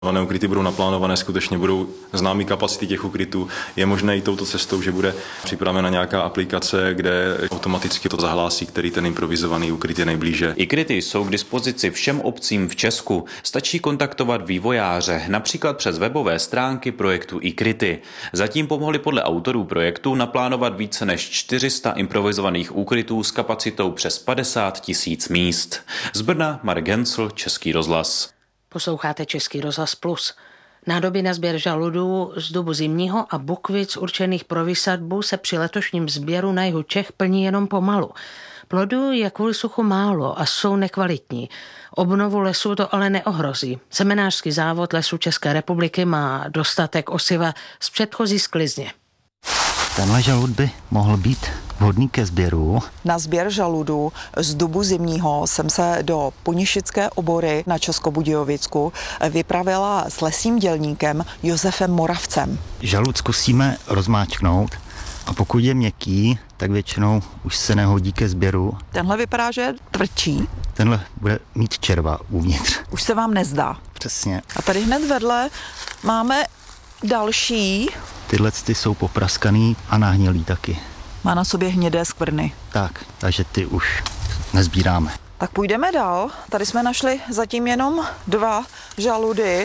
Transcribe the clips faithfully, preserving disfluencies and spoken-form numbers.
Ukryty budou naplánované, skutečně budou známý kapacity těch ukrytů. Je možné jít touto cestou, že bude připravena nějaká aplikace, kde automaticky to zahlásí, který ten improvizovaný ukryt je nejblíže. Ikryty jsou k dispozici všem obcím v Česku. Stačí kontaktovat vývojáře, například přes webové stránky projektu Ikryty. Zatím pomohli podle autorů projektu naplánovat více než čtyři sta improvizovaných úkrytů s kapacitou přes padesát tisíc míst. Z Brna Marek Hencl, Český rozhlas. Posloucháte Český rozhlas Plus. Nádoby na sběr žaludů z dubu zimního a bukvic určených pro vysadbu se při letošním sběru na jihu Čech plní jenom pomalu. Plodů je kvůli suchu málo a jsou nekvalitní. Obnovu lesů to ale neohrozí. Seminářský závod Lesů České republiky má dostatek osiva z předchozí sklizně. Tenhle žalud by mohl být vhodný ke sběru. Na sběr žaludů z dubu zimního jsem se do Ponišické obory na Českobudějovicku vypravila s lesním dělníkem Josefem Moravcem. Žalud zkusíme rozmáčknout a pokud je měkký, tak většinou už se nehodí ke sběru. Tenhle vypadá, že je tvrdší. Tenhle bude mít červa uvnitř. Už se vám nezdá. Přesně. A tady hned vedle máme další. Tyhle ty jsou popraskaný a nahnilý taky. Má na sobě hnědé skvrny. Tak, takže ty už nezbíráme. Tak půjdeme dál. Tady jsme našli zatím jenom dva žaludy.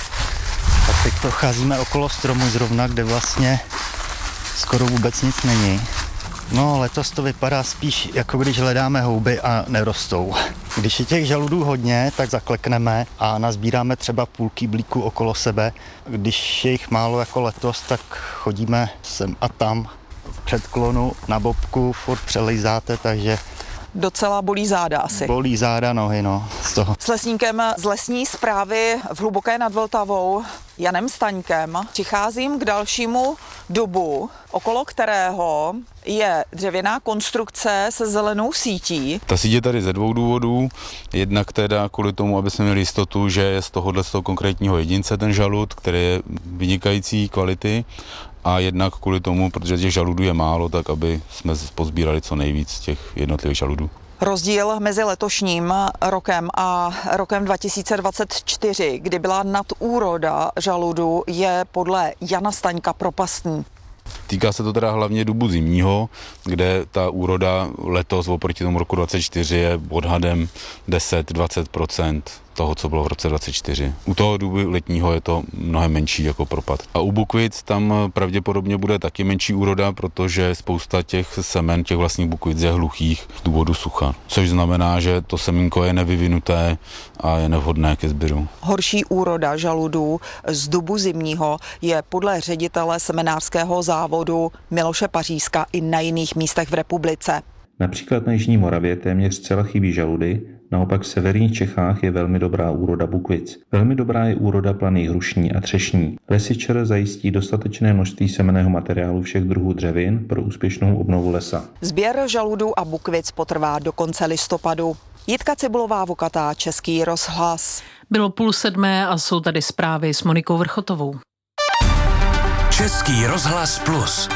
Tak teď procházíme okolo stromu zrovna, kde vlastně skoro vůbec nic není. No, letos to vypadá spíš, jako když hledáme houby a nerostou. Když je těch žaludů hodně, tak zaklekneme a nazbíráme třeba půl kýblíku okolo sebe. Když je jich málo jako letos, tak chodíme sem a tam před klonu na bobku, furt přelejzáte, takže docela bolí záda asi. Bolí záda, nohy, no, z toho. S lesníkem z lesní správy v Hluboké nad Vltavou, Janem Staňkem, přicházím k dalšímu dubu, okolo kterého je dřevěná konstrukce se zelenou sítí. Ta síť je tady ze dvou důvodů. Jednak teda kvůli tomu, aby jsme měli jistotu, že je z tohohle z toho konkrétního jedince ten žalud, který je vynikající kvality. A jednak kvůli tomu, protože těch žaludů je málo, tak aby jsme pozbírali co nejvíc těch jednotlivých žaludů. Rozdíl mezi letošním rokem a rokem dva tisíce dvacet čtyři, kdy byla nadúroda žaludu, je podle Jana Staňka propastný. Týká se to teda hlavně dubu zimního, kde ta úroda letos oproti tomu roku dvacet čtyři je odhadem deset až dvacet procent toho, co bylo v roce dvacet čtyři. U toho dubu letního je to mnohem menší jako propad. A u bukvic tam pravděpodobně bude taky menší úroda, protože spousta těch semen, těch vlastních bukvic je hluchých z důvodu sucha. Což znamená, že to semínko je nevyvinuté a je nevhodné ke sběru. Horší úroda žaludů z dubu zimního je podle ředitele seminářského závodu Miloše Pařízka i na jiných místech v republice. Například na Jižní Moravě téměř zcela chybí žaludy, naopak v severních Čechách je velmi dobrá úroda bukvic. Velmi dobrá je úroda planých hrušní a třešní. Lesy ČR zajistí dostatečné množství semenného materiálu všech druhů dřevin pro úspěšnou obnovu lesa. Sběr žaludů a bukvic potrvá do konce listopadu. Jitka Cibulová Vokatá, Český rozhlas. Bylo půl sedmé a jsou tady zprávy s Monikou Vrchotovou. Český rozhlas Plus.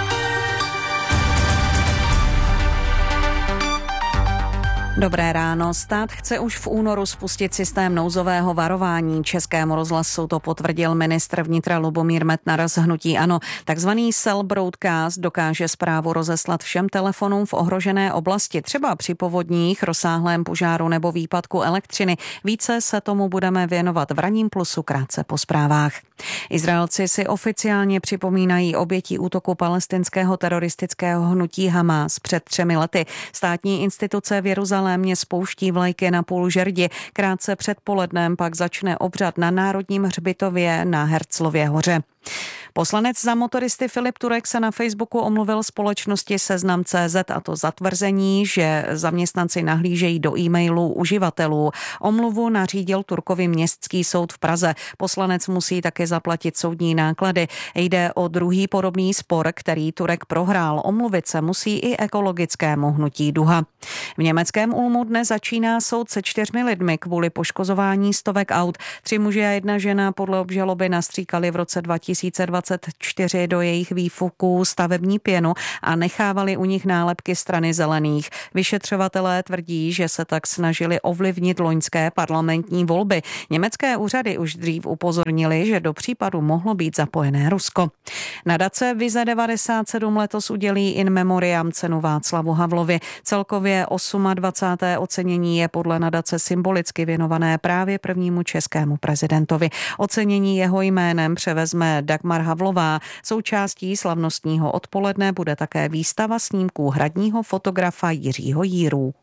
Dobré ráno. Stát chce už v únoru spustit systém nouzového varování. Českému rozhlasu to potvrdil ministr vnitra Lubomír Metnar z hnutí ANO. Takzvaný cell broadcast dokáže zprávu rozeslat všem telefonům v ohrožené oblasti, třeba při povodních, rozsáhlém požáru nebo výpadku elektřiny. Více se tomu budeme věnovat v Ranním plusu krátce po zprávách. Izraelci si oficiálně připomínají oběti útoku palestinského teroristického hnutí Hamas před třemi lety. Státní instituce v Jeruzalémě spouští vlajky na půl žerdi. Krátce před polednem pak začne obřad na Národním hřbitově na Herzlově hoře. Poslanec za motoristy Filip Turek se na Facebooku omluvil společnosti Seznam tečka cé zet, a to za tvrzení, že zaměstnanci nahlížejí do e-mailů uživatelů. Omluvu nařídil Turkovi městský soud v Praze. Poslanec musí taky zaplatit soudní náklady. Jde o druhý podobný spor, který Turek prohrál. Omluvit se musí i ekologickému hnutí Duha. V německém Ulmu dnes začíná soud se čtyřmi lidmi kvůli poškozování stovek aut. Tři muži a jedna žena podle obžaloby nastříkali v roce dva tisíce dvacet dvacet čtyři do jejich výfuků stavební pěnu a nechávali u nich nálepky Strany zelených. Vyšetřovatelé tvrdí, že se tak snažili ovlivnit loňské parlamentní volby. Německé úřady už dřív upozornili, že do případu mohlo být zapojené Rusko. Nadace Vize devadesát sedm letos udělí in memoriam cenu Václavu Havlovi. Celkově dvacáté osmé ocenění je podle nadace symbolicky věnované právě prvnímu českému prezidentovi. Ocenění jeho jménem převezme Dagmar Havlová. Součástí slavnostního odpoledne bude také výstava snímků hradního fotografa Jiřího Jírů.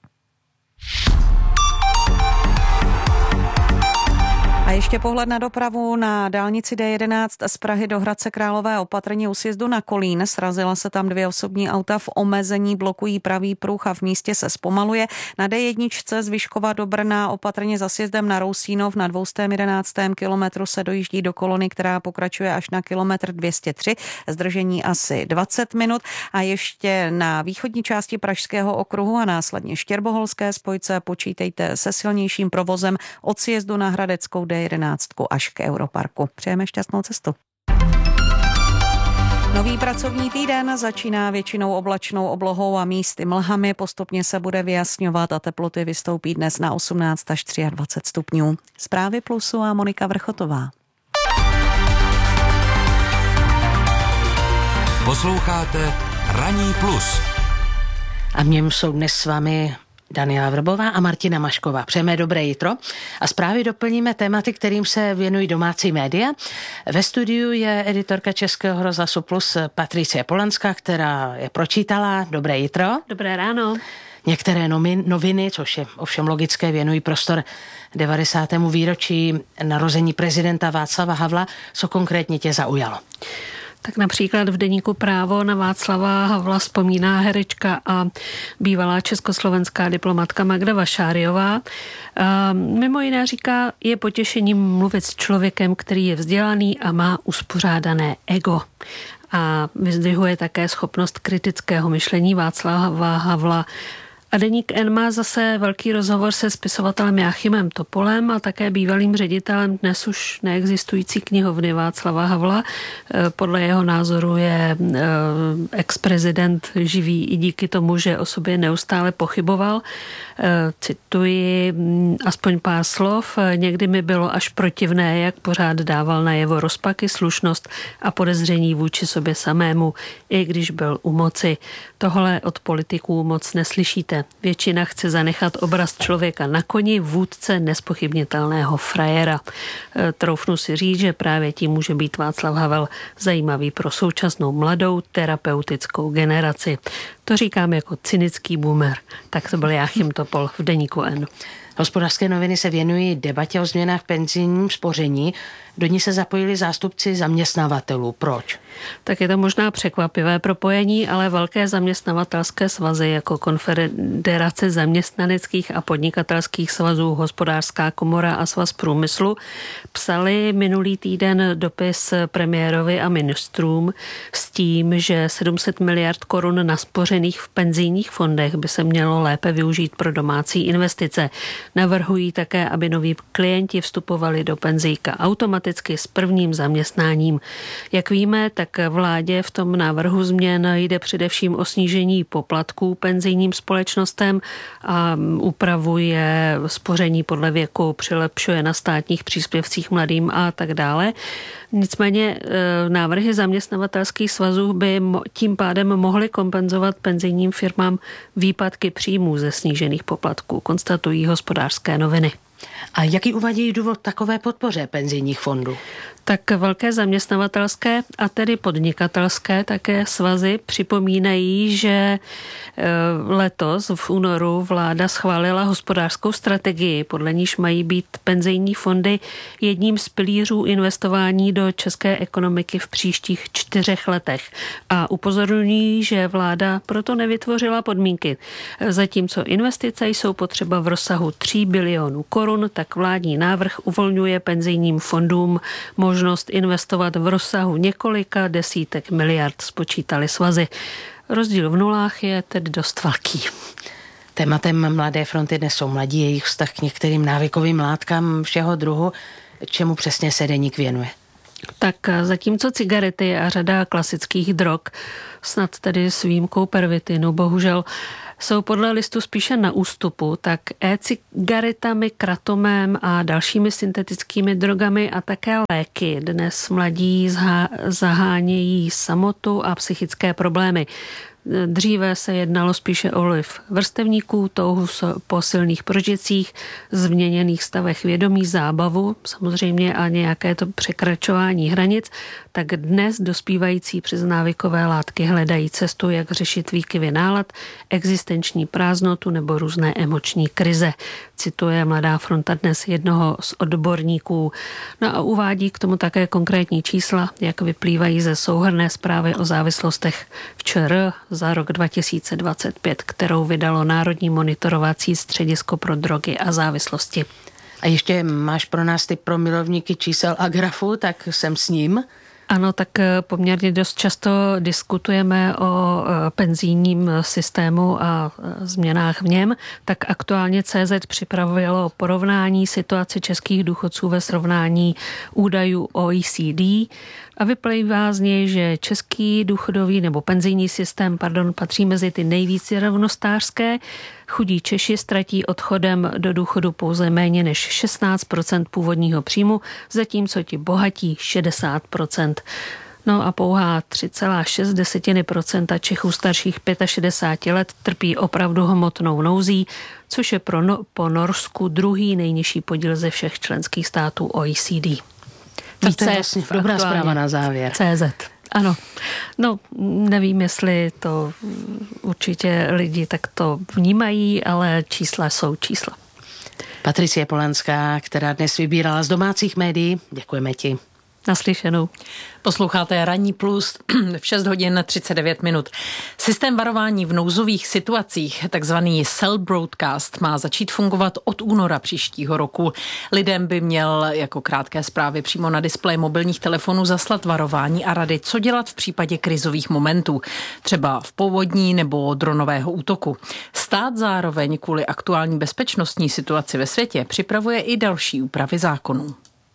A ještě pohled na dopravu na dálnici D jedenáct z Prahy do Hradce Králové opatrně u sjezdu na Kolín. Srazila se tam dvě osobní auta, v omezení blokují pravý pruh a v místě se zpomaluje. Na D jedna z Vyškova do Brna opatrně za sjezdem na Rousínov na dvěstě jedenáct kilometru se dojíždí do kolony, která pokračuje až na kilometr dvě stě tři. Zdržení asi dvacet minut. A ještě na východní části Pražského okruhu a následně Štěrboholské spojce počítejte se silnějším provozem od sjezdu na Hradeckou D jedenáct až k Europarku. Přejeme šťastnou cestu. Nový pracovní týden začíná většinou oblačnou oblohou a místy mlhami. Postupně se bude vyjasňovat a teploty vystoupí dnes na osmnáct až dvacet tři stupňů. Zprávy Plusu a Monika Vrchotová. Posloucháte Ranní plus. A v něm jsou dnes s vámi Daniela Vrbová a Martina Mašková. Přejeme dobré jitro a zprávy doplníme tématy, kterým se věnují domácí média. Ve studiu je editorka Českého rozhlasu Plus Patricie Polanská, která je pročítala. Dobré jitro. Dobré ráno. Některé noviny, což je ovšem logické, věnují prostor devadesátému výročí narození prezidenta Václava Havla. Co konkrétně tě zaujalo? Tak například v deníku Právo na Václava Havla vzpomíná herečka a bývalá československá diplomatka Magda Vašáriová. Mimo jiné říká, je potěšením mluvit s člověkem, který je vzdělaný a má uspořádané ego. A vyzdvihuje také schopnost kritického myšlení Václava Havla. A deník N má zase velký rozhovor se spisovatelem Jáchymem Topolem a také bývalým ředitelem dnes už neexistující knihovny Václava Havla. Podle jeho názoru je ex-prezident živý i díky tomu, že o sobě neustále pochyboval. Cituji aspoň pár slov. Někdy mi bylo až protivné, jak pořád dával najevo rozpaky, slušnost a podezření vůči sobě samému, i když byl u moci. Tohle od politiků moc neslyšíte. Většina chce zanechat obraz člověka na koni, vůdce nespochybnitelného frajera. Troufnu si říct, že právě tím může být Václav Havel zajímavý pro současnou mladou terapeutickou generaci. To říkám jako cynický boomer. Tak to byl Jáchym Topol v deníku N. Hospodářské noviny se věnují debatě o změnách v penzijním spoření. Do ní se zapojili zástupci zaměstnavatelů. Proč? Tak je to možná překvapivé propojení, ale velké zaměstnavatelské svazy jako Konfederace zaměstnaneckých a podnikatelských svazů, Hospodářská komora a Svaz průmyslu psali minulý týden dopis premiérovi a ministrům s tím, že sedm set miliard korun naspořených v penzijních fondech by se mělo lépe využít pro domácí investice. Navrhují také, aby noví klienti vstupovali do penzijka automaticky s prvním zaměstnáním. Jak víme, tak vládě v tom návrhu změn jde především o snížení poplatků penzijním společnostem a upravuje spoření podle věku, přilepšuje na státních příspěvcích mladým a tak dále. Nicméně návrhy zaměstnavatelských svazů by tím pádem mohly kompenzovat penzijním firmám výpadky příjmů ze snížených poplatků, konstatují Hospodářské noviny. A jaký uvádí důvod takové podpoře penzijních fondů? Tak velké zaměstnavatelské a tedy podnikatelské také svazy připomínají, že letos v únoru vláda schválila hospodářskou strategii, podle níž mají být penzijní fondy jedním z pilířů investování do české ekonomiky v příštích čtyřech letech. A upozorňují, že vláda proto nevytvořila podmínky. Zatímco investice jsou potřeba v rozsahu tří bilionů korun, tak vládní návrh uvolňuje penzijním fondům možnost investovat v rozsahu několika desítek miliard, spočítali svazy. Rozdíl v nulách je tedy dost velký. Tématem Mladé fronty dnes jsou mladí, jejich vztah k některým návykovým látkám všeho druhu. Čemu přesně se deník věnuje? Tak zatímco cigarety a řada klasických drog, snad tedy s výjimkou pervitinu, bohužel, jsou podle listu spíše na ústupu, tak e-cigaretami, kratomem a dalšími syntetickými drogami a také léky dnes mladí zahánějí samotu a psychické problémy. Dříve se jednalo spíše o vliv vrstevníků, touhu po silných prožitcích, změněných stavech vědomí, zábavu samozřejmě a nějaké to překračování hranic, tak dnes dospívající přes návykové látky hledají cestu, jak řešit výkyvy nálad, existenční prázdnotu nebo různé emoční krize. Cituje Mladá fronta dnes jednoho z odborníků. No a uvádí k tomu také konkrétní čísla, jak vyplývají ze souhrnné zprávy o závislostech v ČR za rok dva tisíce dvacet pět, kterou vydalo Národní monitorovací středisko pro drogy a závislosti. A ještě máš pro nás tip pro milovníky čísel a grafu, tak jsem s ním. Ano, tak poměrně dost často diskutujeme o penzijním systému a změnách v něm, tak aktuálně C Z připravilo porovnání situace českých důchodců ve srovnání údajů O E C D a vyplývá z něj, že český důchodový nebo penzijní systém, pardon, patří mezi ty nejvíc rovnostářské. Chudí Češi ztratí odchodem do důchodu pouze méně než šestnáct procent původního příjmu, zatímco ti bohatí šedesát procent. No a pouhá tři celá šest procenta Čechů starších šedesáti pěti let trpí opravdu hmotnou nouzí, což je pro no, po Norsku druhý nejnižší podíl ze všech členských států O E C D. Tak to je vlastně dobrá zpráva na závěr. C Z. Ano. No, nevím, jestli to určitě lidi tak to vnímají, ale čísla jsou čísla. Patricie Polanská, která dnes vybírala z domácích médií, děkujeme ti. Naslyšenou. Posloucháte Ranní plus v šest hodin třicet devět minut. Systém varování v nouzových situacích, takzvaný Cell Broadcast, má začít fungovat od února příštího roku. Lidem by měl jako krátké zprávy přímo na displeji mobilních telefonů zaslat varování a rady, co dělat v případě krizových momentů, třeba v povodní nebo dronového útoku. Stát zároveň kvůli aktuální bezpečnostní situaci ve světě připravuje i další úpravy zákonů.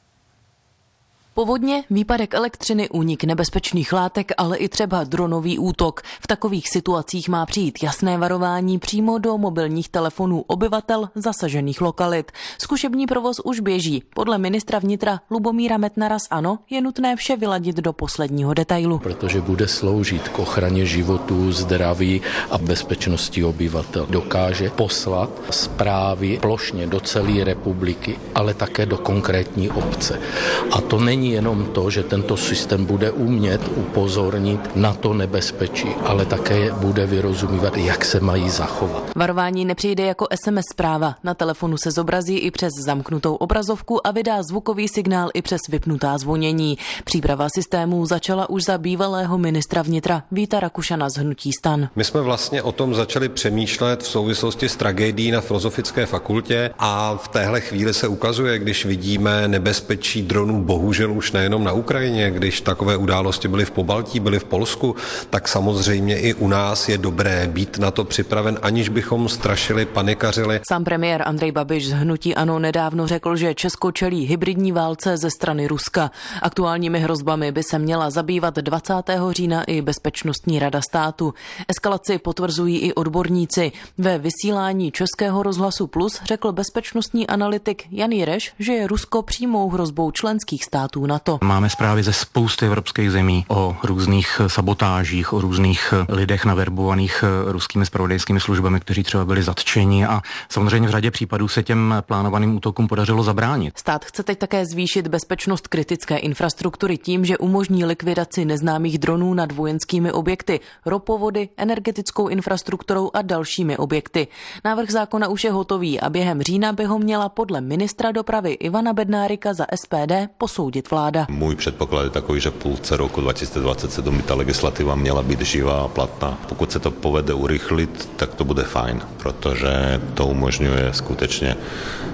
Povodně, výpadek elektřiny, únik nebezpečných látek, ale i třeba dronový útok. V takových situacích má přijít jasné varování přímo do mobilních telefonů obyvatel zasažených lokalit. Zkušební provoz už běží. Podle ministra vnitra Lubomíra Metnara z ANO je nutné vše vyladit do posledního detailu. Protože bude sloužit k ochraně životů, zdraví a bezpečnosti obyvatel. Dokáže poslat zprávy plošně do celé republiky, ale také do konkrétní obce. A to není jenom to, že tento systém bude umět upozornit na to nebezpečí, ale také bude vyrozumívat, jak se mají zachovat. Varování nepřijde jako es em es zpráva. Na telefonu se zobrazí i přes zamknutou obrazovku a vydá zvukový signál i přes vypnutá zvonění. Příprava systémů začala už za bývalého ministra vnitra Víta Rakušana z hnutí STAN. My jsme vlastně o tom začali přemýšlet v souvislosti s tragédií na Filozofické fakultě a v téhle chvíli se ukazuje, když vidíme nebezpečí dronů bohužel už nejenom na Ukrajině, když takové události byly v Pobaltí, byly v Polsku, tak samozřejmě i u nás je dobré být na to připraven, aniž bychom strašili, panikařili. Sám premiér Andrej Babiš z hnutí ANO nedávno řekl, že Česko čelí hybridní válce ze strany Ruska. Aktuálními hrozbami by se měla zabývat dvacátého října i Bezpečnostní rada státu. Eskalaci potvrzují i odborníci. Ve vysílání Českého rozhlasu Plus řekl bezpečnostní analytik Jan Jireš, že je Rusko přímou hrozbou členských států NATO. Máme zprávy ze spousty evropských zemí o různých sabotážích, o různých lidech naverbovaných ruskými zpravodajskými službami, kteří třeba byli zatčeni a samozřejmě v řadě případů se těm plánovaným útokům podařilo zabránit. Stát chce teď také zvýšit bezpečnost kritické infrastruktury tím, že umožní likvidaci neznámých dronů nad vojenskými objekty, ropovody, energetickou infrastrukturou a dalšími objekty. Návrh zákona už je hotový a během října by ho měla podle ministra dopravy Ivana Bednárika za es pé dé posoudit vláda. Můj předpoklad je takový, že v půlce roku dva tisíce dvacet sedm by ta legislativa měla být živá a platná. Pokud se to povede urychlit, tak to bude fajn, protože to umožňuje skutečně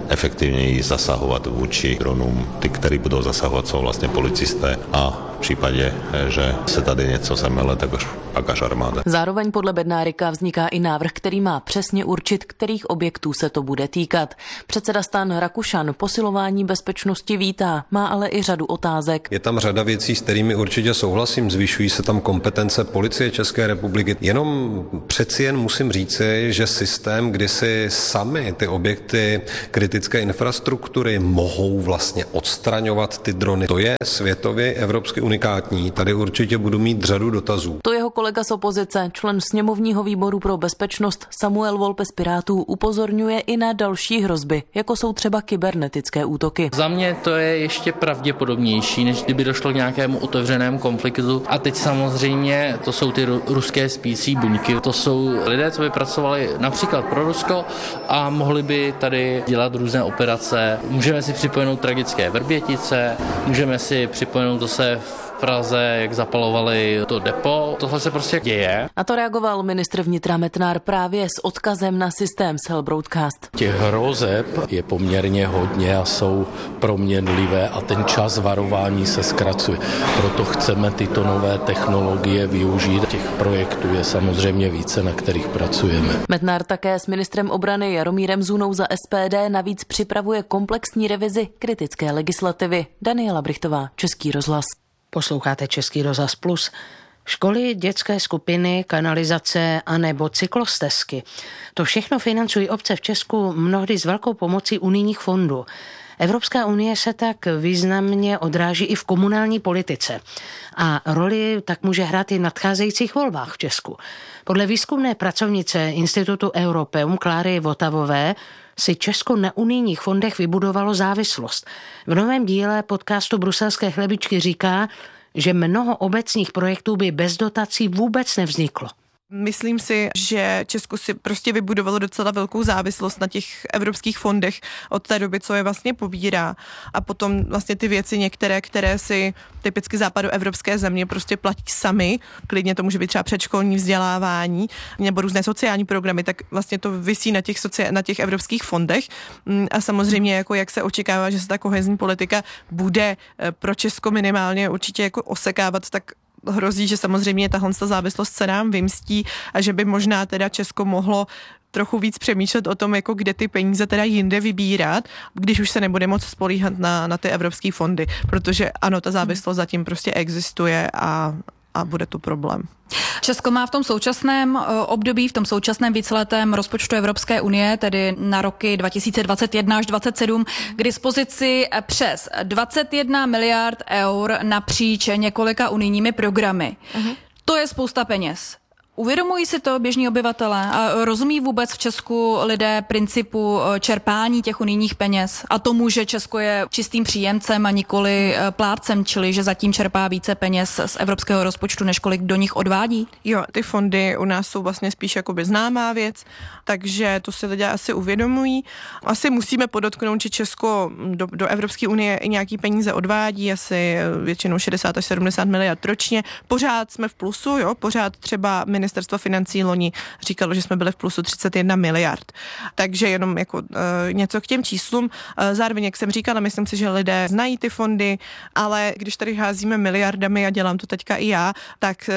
efektivněji zasahovat vůči dronům. Ty, který budou zasahovat, jsou vlastně policisté a v případě, že se tady něco zemele, tak pak až armáda. Zároveň podle Bednárika vzniká i návrh, který má přesně určit, kterých objektů se to bude týkat. Předseda STAN Rakušan posilování bezpečnosti vítá, má ale i řadu otázek. Je tam řada věcí, s kterými určitě souhlasím, zvyšují se tam kompetence Policie České republiky. Jenom přeci jen musím říci, že systém, kdy si sami ty objekty kritické infrastruktury mohou vlastně odstraňovat ty drony, to je světově evropsky unikátní. Tady určitě budu mít řadu dotazů. To jeho kolega z opozice, člen sněmovního výboru pro bezpečnost Samuel Volpe z Pirátů upozorňuje i na další hrozby, jako jsou třeba kybernetické útoky. Za mě to je ještě pravděpodobnější, než kdyby došlo k nějakému otevřenému konfliktu. A teď samozřejmě to jsou ty ruské spící buňky. To jsou lidé, co by pracovali například pro Rusko a mohli by tady dělat různé operace. Můžeme si připomenout tragické Vrbětice, můžeme si připomenout zase v Praze, jak zapalovali to depo. Tohle se prostě děje. Na to reagoval ministr vnitra Metnar právě s odkazem na systém Cell Broadcast. Těch hrozeb je poměrně hodně a jsou proměnlivé a ten čas varování se zkracuje. Proto chceme tyto nové technologie využít. Těch projektů je samozřejmě více, na kterých pracujeme. Metnar také s ministrem obrany Jaromírem Zůnou za S P D navíc připravuje komplexní revizi kritické legislativy. Daniela Brichtová, Český rozhlas. Posloucháte Český rozhlas Plus. Školy, dětské skupiny, kanalizace a nebo cyklostezky. To všechno financují obce v Česku mnohdy s velkou pomocí unijních fondů. Evropská unie se tak významně odráží i v komunální politice. A roli tak může hrát i v nadcházejících volbách v Česku. Podle výzkumné pracovnice Institutu Europeum Kláry Votavové si Česko na unijních fondech vybudovalo závislost. V novém díle podcastu Bruselské chlebičky říká, že mnoho obecních projektů by bez dotací vůbec nevzniklo. Myslím si, že Česko si prostě vybudovalo docela velkou závislost na těch evropských fondech od té doby, co je vlastně pobírá. A potom vlastně ty věci některé, které si typicky západoevropské země prostě platí sami, klidně to může být třeba předškolní vzdělávání nebo různé sociální programy, tak vlastně to visí na těch, socia- na těch evropských fondech. A samozřejmě, jako jak se očekává, že se ta kohezní politika bude pro Česko minimálně určitě jako osekávat, tak hrozí, že samozřejmě tahle závislost se nám vymstí a že by možná teda Česko mohlo trochu víc přemýšlet o tom, jako kde ty peníze teda jinde vybírat, když už se nebude moc spolíhat na, na ty evropské fondy, protože ano, ta závislost zatím prostě existuje a, a bude to problém. Česko má v tom současném období, v tom současném víceletém rozpočtu Evropské unie, tedy na roky dva tisíce dvacet jedna až dvacet sedm, k dispozici přes dvacet jedna miliard eur napříč několika unijními programy. Uh-huh. To je spousta peněz. Uvědomují si to běžní obyvatelé a rozumí vůbec v Česku lidé principu čerpání těch unijních peněz a tomu, že Česko je čistým příjemcem a nikoli plátcem, čili že zatím čerpá více peněz z evropského rozpočtu, než kolik do nich odvádí? Jo, ty fondy u nás jsou vlastně spíš jakoby známá věc, takže to si lidé asi uvědomují. Asi musíme podotknout, že Česko do, do Evropské unie i nějaký peníze odvádí, asi většinou šedesát až sedmdesát miliard ročně. Pořád jsme v plusu, jo, pořád třeba Ministerstvo financí loni říkalo, že jsme byli v plusu třicet jedna miliard. Takže jenom jako e, něco k těm číslům. E, zároveň, jak jsem říkala, myslím si, že lidé znají ty fondy, ale když tady házíme miliardami a dělám to teďka i já, tak e,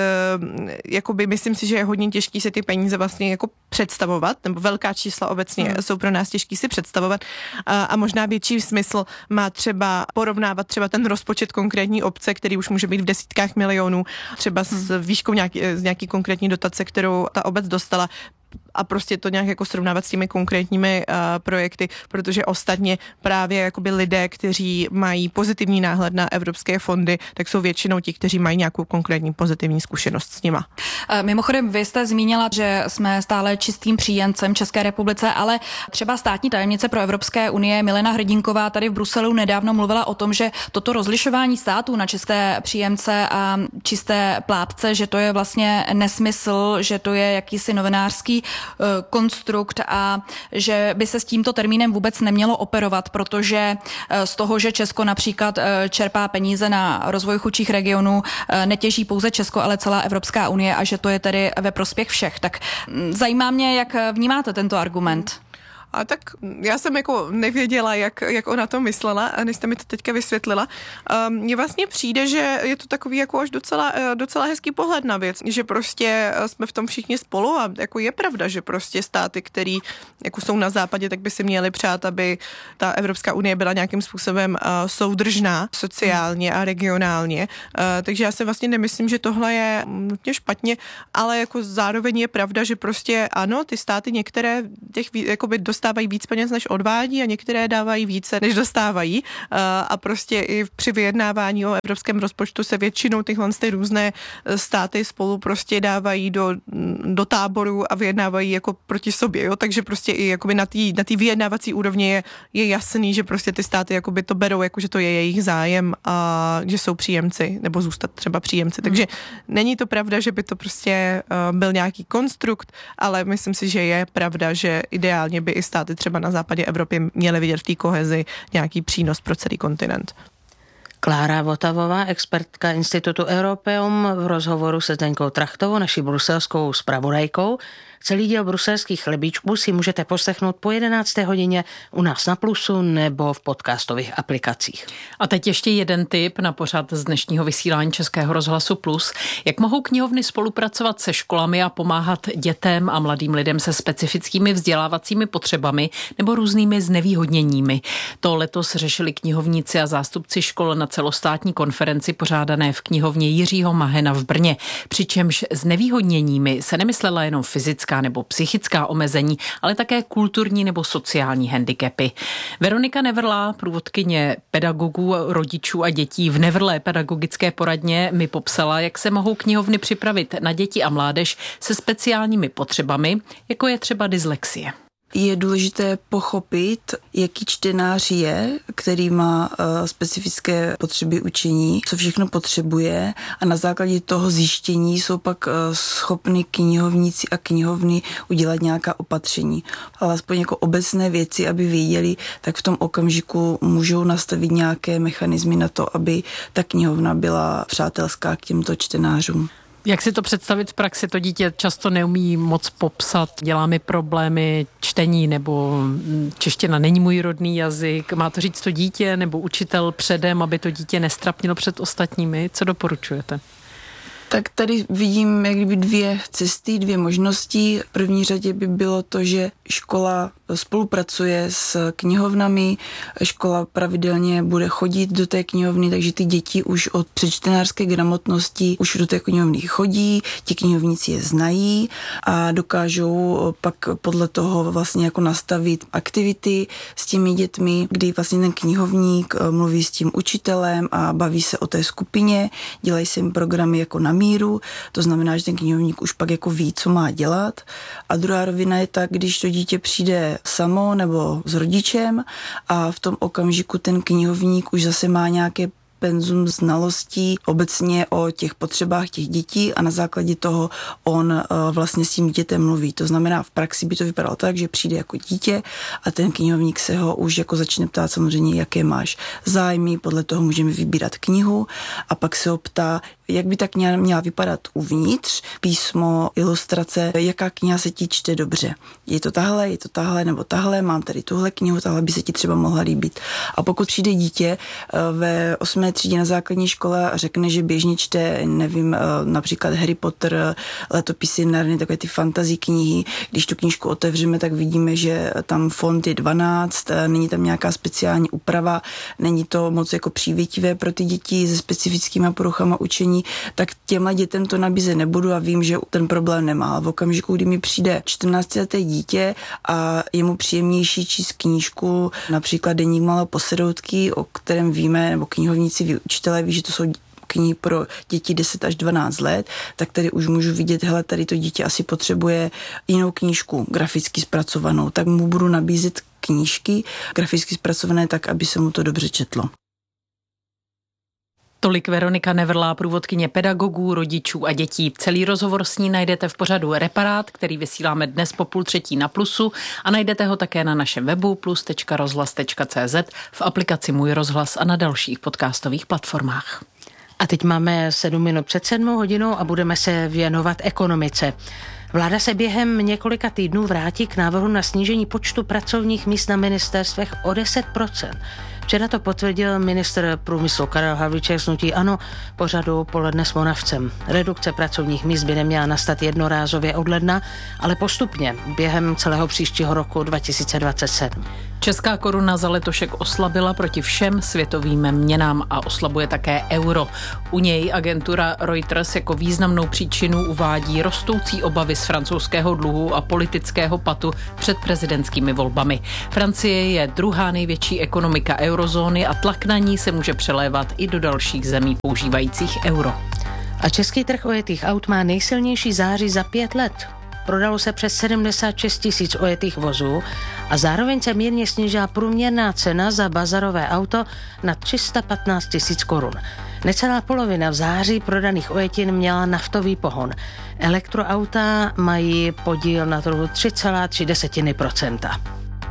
jakoby myslím si, že je hodně těžký si ty peníze vlastně jako představovat, nebo velká čísla obecně hmm. jsou pro nás těžký si představovat a, a možná větší smysl má třeba porovnávat třeba ten rozpočet konkrétní obce, který už může být v desítkách milionů, třeba hmm. s výškou nějaký, z nějaký konkrétní dotace, kterou ta obec dostala, a prostě to nějak jako srovnávat s těmi konkrétními uh, projekty, protože ostatně právě jakoby lidé, kteří mají pozitivní náhled na evropské fondy, tak jsou většinou ti, kteří mají nějakou konkrétní pozitivní zkušenost s nima. Mimochodem, vy jste zmínila, že jsme stále čistým příjemcem České republice, ale třeba státní tajemnice pro Evropské unie Milena Hrdinková tady v Bruselu nedávno mluvila o tom, že toto rozlišování států na čisté příjemce a čisté plátce, že to je vlastně nesmysl, že to je jakýsi novinářský konstrukt a že by se s tímto termínem vůbec nemělo operovat, protože z toho, že Česko například čerpá peníze na rozvoj chudších regionů, netěží pouze Česko, ale celá Evropská unie a že to je tedy ve prospěch všech. Tak zajímá mě, jak vnímáte tento argument. A tak já jsem jako nevěděla, jak, jak ona to myslela, a než jste mi to teďka vysvětlila. Mně vlastně přijde, že je to takový jako až docela, docela hezký pohled na věc, že prostě jsme v tom všichni spolu a jako je pravda, že prostě státy, které jako jsou na západě, tak by si měli přát, aby ta Evropská unie byla nějakým způsobem soudržná sociálně a regionálně. Takže já si vlastně nemyslím, že tohle je nutně špatně, ale jako zároveň je pravda, že prostě ano, ty státy některé těch jakoby dostávají víc peněz, než odvádí a některé dávají více, než dostávají. A prostě i při vyjednávání o evropském rozpočtu se většinou tyhle ty různé státy spolu prostě dávají do, do táboru a vyjednávají jako proti sobě, jo? Takže prostě i jakoby na té na té vyjednávací úrovni je, je jasný, že prostě ty státy jakoby to berou, jako že to je jejich zájem a že jsou příjemci, nebo zůstat třeba příjemci. Takže není to pravda, že by to prostě uh, byl nějaký konstrukt, ale myslím si, že je pravda, že ideálně by i státy třeba na západě Evropy měly vidět v té kohezi nějaký přínos pro celý kontinent. Klára Votavová, expertka Institutu Europeum, v rozhovoru se Zdeňkou Trachtovou, naší bruselskou zpravodajkou. Celý díl bruselských chlebíčků si můžete poslechnout po jedenácté hodině u nás na Plusu nebo v podcastových aplikacích. A teď ještě jeden tip na pořad z dnešního vysílání Českého rozhlasu Plus. Jak mohou knihovny spolupracovat se školami a pomáhat dětem a mladým lidem se specifickými vzdělávacími potřebami nebo různými znevýhodněními. To letos řešili knihovníci a zástupci škol na celostátní konferenci pořádané v knihovně Jiřího Mahena v Brně. Přičemž znevýhodněními se nemyslela jenom fyzická nebo psychická omezení, ale také kulturní nebo sociální handicapy. Veronika Nevrlá, průvodkyně pedagogů, rodičů a dětí v Nevrlé pedagogické poradně, mi popsala, jak se mohou knihovny připravit na děti a mládež se speciálními potřebami, jako je třeba dyslexie. Je důležité pochopit, jaký čtenář je, který má uh, specifické potřeby učení, co všechno potřebuje a na základě toho zjištění jsou pak uh, schopni knihovníci a knihovny udělat nějaká opatření. Ale aspoň jako obecné věci, aby věděli, tak v tom okamžiku můžou nastavit nějaké mechanismy na to, aby ta knihovna byla přátelská k těmto čtenářům. Jak si to představit v praxi? To dítě často neumí moc popsat, dělá mi problémy čtení nebo čeština není můj rodný jazyk. Má to říct to dítě nebo učitel předem, aby to dítě nestrapnilo před ostatními? Co doporučujete? Tak tady vidím jak kdyby dvě cesty, dvě možnosti. V první řadě by bylo to, že škola spolupracuje s knihovnami, škola pravidelně bude chodit do té knihovny, takže ty děti už od předčtenářské gramotnosti už do té knihovny chodí, ti knihovníci je znají a dokážou pak podle toho vlastně jako nastavit aktivity s těmi dětmi, kdy vlastně ten knihovník mluví s tím učitelem a baví se o té skupině, dělají se jim programy jako na míru, to znamená, že ten knihovník už pak jako ví, co má dělat. A druhá rovina je tak, když to dítě přijde samo nebo s rodičem a v tom okamžiku ten knihovník už zase má nějaké penzum znalostí obecně o těch potřebách těch dětí a na základě toho on uh, vlastně s tím dítětem mluví. To znamená, v praxi by to vypadalo tak, že přijde jako dítě a ten knihovník se ho už jako začne ptát samozřejmě, jaké máš zájmy, podle toho můžeme vybírat knihu a pak se ho ptá, jak by ta kniha měla vypadat uvnitř, písmo, ilustrace, jaká kniha se ti čte dobře. Je to tahle, je to tahle nebo tahle, mám tady tuhle knihu, tahle by se ti třeba mohla líbit. A pokud přijde dítě ve osmé třídě na základní škole a řekne, že běžně čte, nevím, například Harry Potter, Letopisy Narnie, takové ty fantasy knihy, když tu knížku otevřeme, tak vidíme, že tam font je dvanáct, není tam nějaká speciální úprava, není to moc jako přívětivé pro ty děti se specifickými poruchama učení, tak těmhle dětem to nabízet nebudu a vím, že ten problém nemá. V okamžiku, kdy mi přijde čtrnáctileté dítě a je mu příjemnější číst knížku, například Deník malé posedoutky, o kterém víme, nebo knihovníci, učitelé ví, že to jsou knihy pro děti deset až dvanáct let, tak tady už můžu vidět, hele, tady to dítě asi potřebuje jinou knížku, graficky zpracovanou, tak mu budu nabízet knížky graficky zpracované tak, aby se mu to dobře četlo. Tolik Veronika Nevrlá, průvodkyně pedagogů, rodičů a dětí. Celý rozhovor s ní najdete v pořadu Reparát, který vysíláme dnes po půl třetí na Plusu a najdete ho také na našem webu plus tečka rozhlas tečka cé zet, v aplikaci Můj rozhlas a na dalších podcastových platformách. A teď máme sedm minut před sedmou hodinou a budeme se věnovat ekonomice. Vláda se během několika týdnů vrátí k návrhu na snížení počtu pracovních míst na ministerstvech o deset procent. Včera to potvrdil ministr průmyslu Karel Havlíček z hnutí ANO pořadu Poledne s Moravcem. Redukce pracovních míst by neměla nastat jednorázově od ledna, ale postupně během celého příštího roku dva tisíce dvacet sedm. Česká koruna za letošek oslabila proti všem světovým měnám a oslabuje také euro. U něj agentura Reuters jako významnou příčinu uvádí rostoucí obavy z francouzského dluhu a politického patu před prezidentskými volbami. Francie je druhá největší ekonomika eurozóny a tlak na ní se může přelévat i do dalších zemí používajících euro. A český trh ojetých aut má nejsilnější září za pět let. Prodalo se přes sedmdesát šest tisíc ojetých vozů a zároveň se mírně snížila průměrná cena za bazarové auto na tři sta patnáct tisíc korun. Necelá polovina v září prodaných ojetin měla naftový pohon. Elektroauta mají podíl na trhu tři celá tři procenta.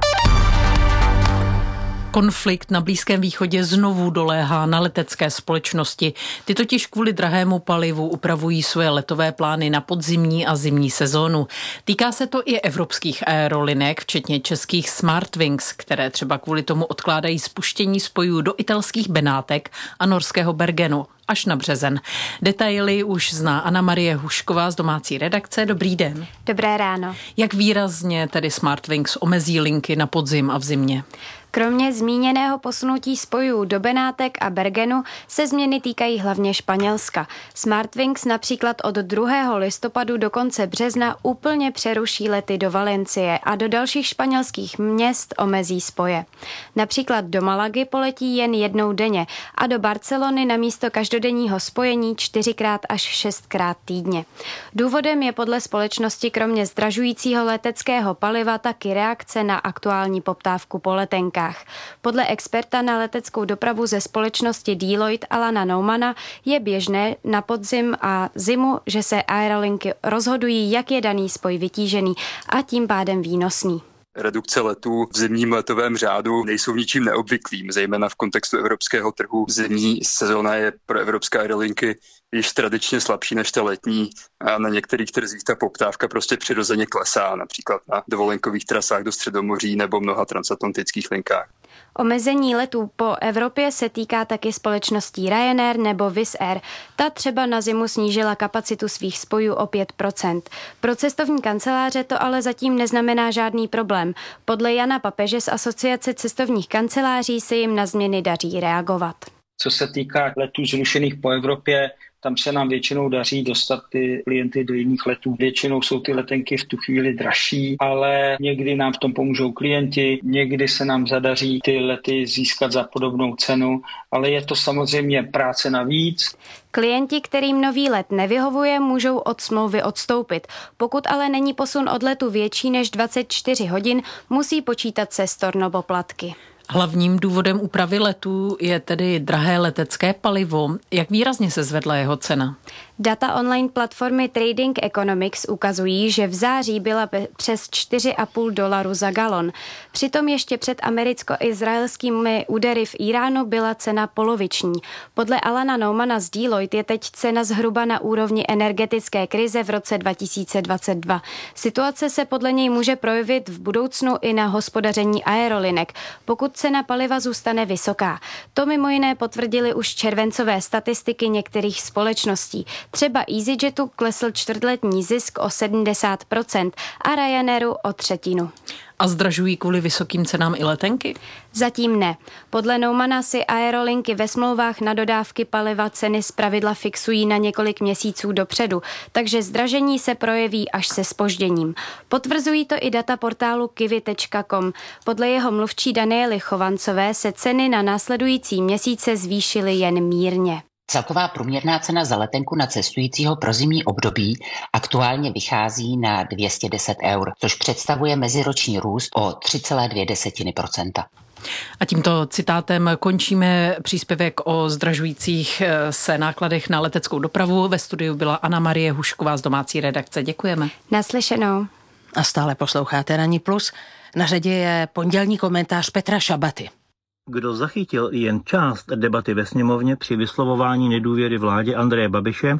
Konflikt na Blízkém východě znovu doléhá na letecké společnosti. Ty totiž kvůli drahému palivu upravují své letové plány na podzimní a zimní sezónu. Týká se to i evropských aerolinek, včetně českých Smartwings, které třeba kvůli tomu odkládají spuštění spojů do italských Benátek a norského Bergenu až na březen. Detaily už zná Anna Marie Hušková z domácí redakce. Dobrý den. Dobré ráno. Jak výrazně tedy Smartwings omezí linky na podzim a v zimě? Kromě zmíněného posunutí spojů do Benátek a Bergenu se změny týkají hlavně Španělska. Smartwings například od druhého listopadu do konce března úplně přeruší lety do Valencie a do dalších španělských měst omezí spoje. Například do Malagy poletí jen jednou denně a do Barcelony namísto každodenního spojení čtyřikrát až šestkrát týdně. Důvodem je podle společnosti kromě zdražujícího leteckého paliva taky reakce na aktuální poptávku po letenkách. Podle experta na leteckou dopravu ze společnosti Deloitte Alana Neumana je běžné na podzim a zimu, že se aerolinky rozhodují, jak je daný spoj vytížený a tím pádem výnosný. Redukce letů v zimním letovém řádu nejsou ničím neobvyklým, zejména v kontextu evropského trhu. Zimní sezóna je pro evropské aerolinky již tradičně slabší než ta letní a na některých trzích ta poptávka prostě přirozeně klesá, například na dovolenkových trasách do Středomoří nebo mnoha transatlantických linkách. Omezení letů po Evropě se týká taky společností Ryanair nebo Wizz Air. Ta třeba na zimu snížila kapacitu svých spojů o pět procent. Pro cestovní kanceláře to ale zatím neznamená žádný problém. Podle Jana Papeže z Asociace cestovních kanceláří se jim na změny daří reagovat. Co se týká letů zrušených po Evropě, tam se nám většinou daří dostat ty klienty do jiných letů. Většinou jsou ty letenky v tu chvíli dražší, ale někdy nám v tom pomůžou klienti, někdy se nám zadaří ty lety získat za podobnou cenu, ale je to samozřejmě práce navíc. Klienti, kterým nový let nevyhovuje, můžou od smlouvy odstoupit. Pokud ale není posun od letu větší než dvacet čtyři hodin, musí počítat se stornopoplatky. Hlavním důvodem úpravy letů je tedy drahé letecké palivo. Jak výrazně se zvedla jeho cena? Data online platformy Trading Economics ukazují, že v září byla přes čtyři a půl dolaru za galon. Přitom ještě před americko-izraelskými údery v Iránu byla cena poloviční. Podle Alana Neumana z Deloitte je teď cena zhruba na úrovni energetické krize v roce dva tisíce dvacet dva. Situace se podle něj může projevit v budoucnu i na hospodaření aerolinek, pokud cena paliva zůstane vysoká. To mimo jiné potvrdili už červencové statistiky některých společností. Třeba EasyJetu klesl čtvrtletní zisk o sedmdesát procent a Ryanairu o třetinu. A zdražují kvůli vysokým cenám i letenky? Zatím ne. Podle Neumana si aerolinky ve smlouvách na dodávky paliva ceny zpravidla fixují na několik měsíců dopředu, takže zdražení se projeví až se zpožděním. Potvrzují to i data portálu kiwi tečka com. Podle jeho mluvčí Daniely Chovancové se ceny na následující měsíce zvýšily jen mírně. Celková průměrná cena za letenku na cestujícího pro zimní období aktuálně vychází na dvě stě deset eur, což představuje meziroční růst o tři celá dvě procenta. A tímto citátem končíme příspěvek o zdražujících se nákladech na leteckou dopravu. Ve studiu byla Anna Marie Hušková z domácí redakce. Děkujeme. Naslyšenou. A stále posloucháte Ranní plus. Na řadě je pondělní komentář Petra Šabaty. Kdo zachytil jen část debaty ve sněmovně při vyslovování nedůvěry vládě Andreje Babiše,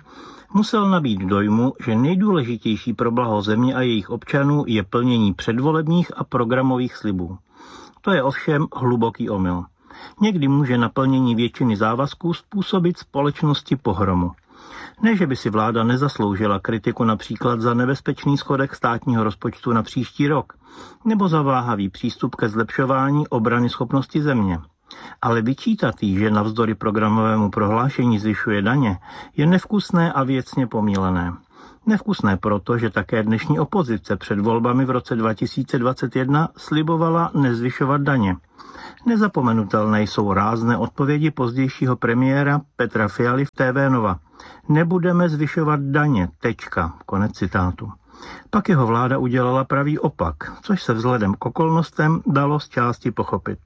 musel nabít dojmu, že nejdůležitější pro blaho země a jejich občanů je plnění předvolebních a programových slibů. To je ovšem hluboký omyl. Někdy může naplnění většiny závazků způsobit společnosti pohromu. Ne, že by si vláda nezasloužila kritiku například za nebezpečný schodek státního rozpočtu na příští rok, nebo za váhavý přístup ke zlepšování obrany schopnosti země. Ale vyčítat jí, že navzdory programovému prohlášení zvyšuje daně, je nevkusné a věcně pomílené. Nevkusné proto, že také dnešní opozice před volbami v roce dva tisíce dvacet jedna slibovala nezvyšovat daně. Nezapomenutelné jsou rázné odpovědi pozdějšího premiéra Petra Fialy v T V Nova. Nebudeme zvyšovat daně, tečka, konec citátu. Pak jeho vláda udělala pravý opak, což se vzhledem k okolnostem dalo z části pochopit.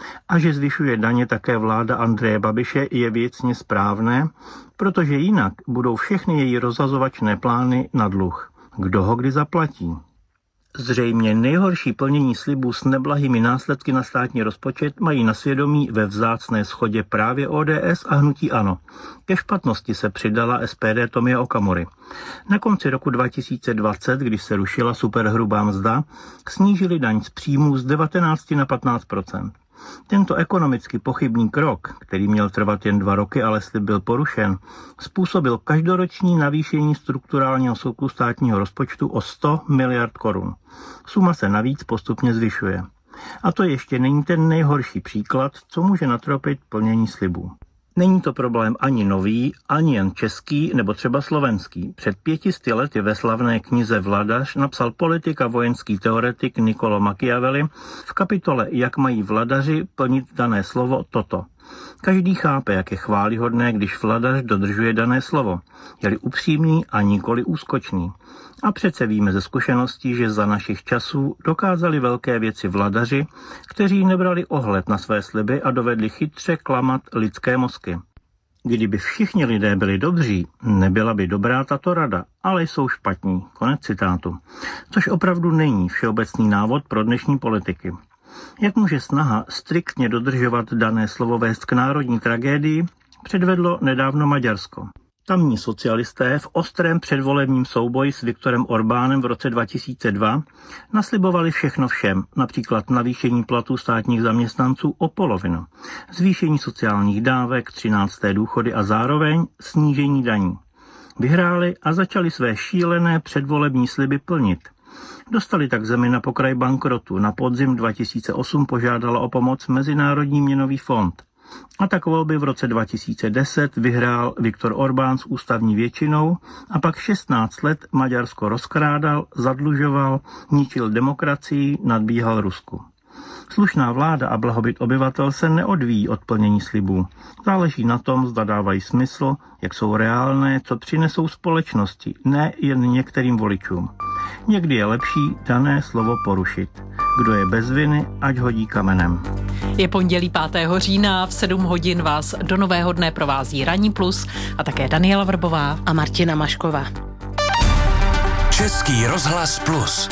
A že zvyšuje daně také vláda Andreje Babiše je věcně správné, protože jinak budou všechny její rozhazovačné plány na dluh. Kdo ho kdy zaplatí? Zřejmě nejhorší plnění slibů s neblahými následky na státní rozpočet mají na svědomí ve vzácné shodě právě O D S a hnutí ANO. Ke špatnosti se přidala S P D Tomia Okamury. Na konci roku dva tisíce dvacet, když se rušila superhrubá mzda, snížili daň z příjmů z devatenáct na patnáct procent. Tento ekonomicky pochybný krok, který měl trvat jen dva roky, ale slib byl porušen, způsobil každoroční navýšení strukturálního souklu státního rozpočtu o sto miliard korun. Suma se navíc postupně zvyšuje. A to ještě není ten nejhorší příklad, co může natropit plnění slibů. Není to problém ani nový, ani jen český nebo třeba slovenský. Před pětisty lety ve slavné knize Vladař napsal politik a vojenský teoretik Niccolo Machiavelli v kapitole Jak mají vladaři plnit dané slovo toto. Každý chápe, jak je chválihodné, když vladař dodržuje dané slovo. Je-li upřímný a nikoli úskočný. A přece víme ze zkušeností, že za našich časů dokázali velké věci vladaři, kteří nebrali ohled na své sliby a dovedli chytře klamat lidské mozky. Kdyby všichni lidé byli dobří, nebyla by dobrá tato rada, ale jsou špatní. Konec citátu. Což opravdu není všeobecný návod pro dnešní politiky. Jak může snaha striktně dodržovat dané slovo vést k národní tragédii, předvedlo nedávno Maďarsko. Tamní socialisté v ostrém předvolebním souboji s Viktorem Orbánem v roce dva tisíce dva naslibovali všechno všem, například navýšení platů státních zaměstnanců o polovinu, zvýšení sociálních dávek, třinácté důchody a zároveň snížení daní. Vyhráli a začali své šílené předvolební sliby plnit. Dostali tak zemi na pokraj bankrotu. Na podzim dva tisíce osm požádala o pomoc Mezinárodní měnový fond. A tak volby v roce dva tisíce deset vyhrál Viktor Orbán s ústavní většinou a pak šestnáct let Maďarsko rozkrádal, zadlužoval, ničil demokracii, nadbíhal Rusku. Slušná vláda a blahobyt obyvatel se neodvíjí od plnění slibů. Záleží na tom, zda dávají smysl, jak jsou reálné, co přinesou společnosti, ne jen některým voličům. Někdy je lepší dané slovo porušit. Kdo je bez viny, ať hodí kamenem. Je pondělí pátého října, v sedm hodin vás do nového dne provází Ranní plus a také Daniela Vrbová a Martina Mašková. Český rozhlas plus.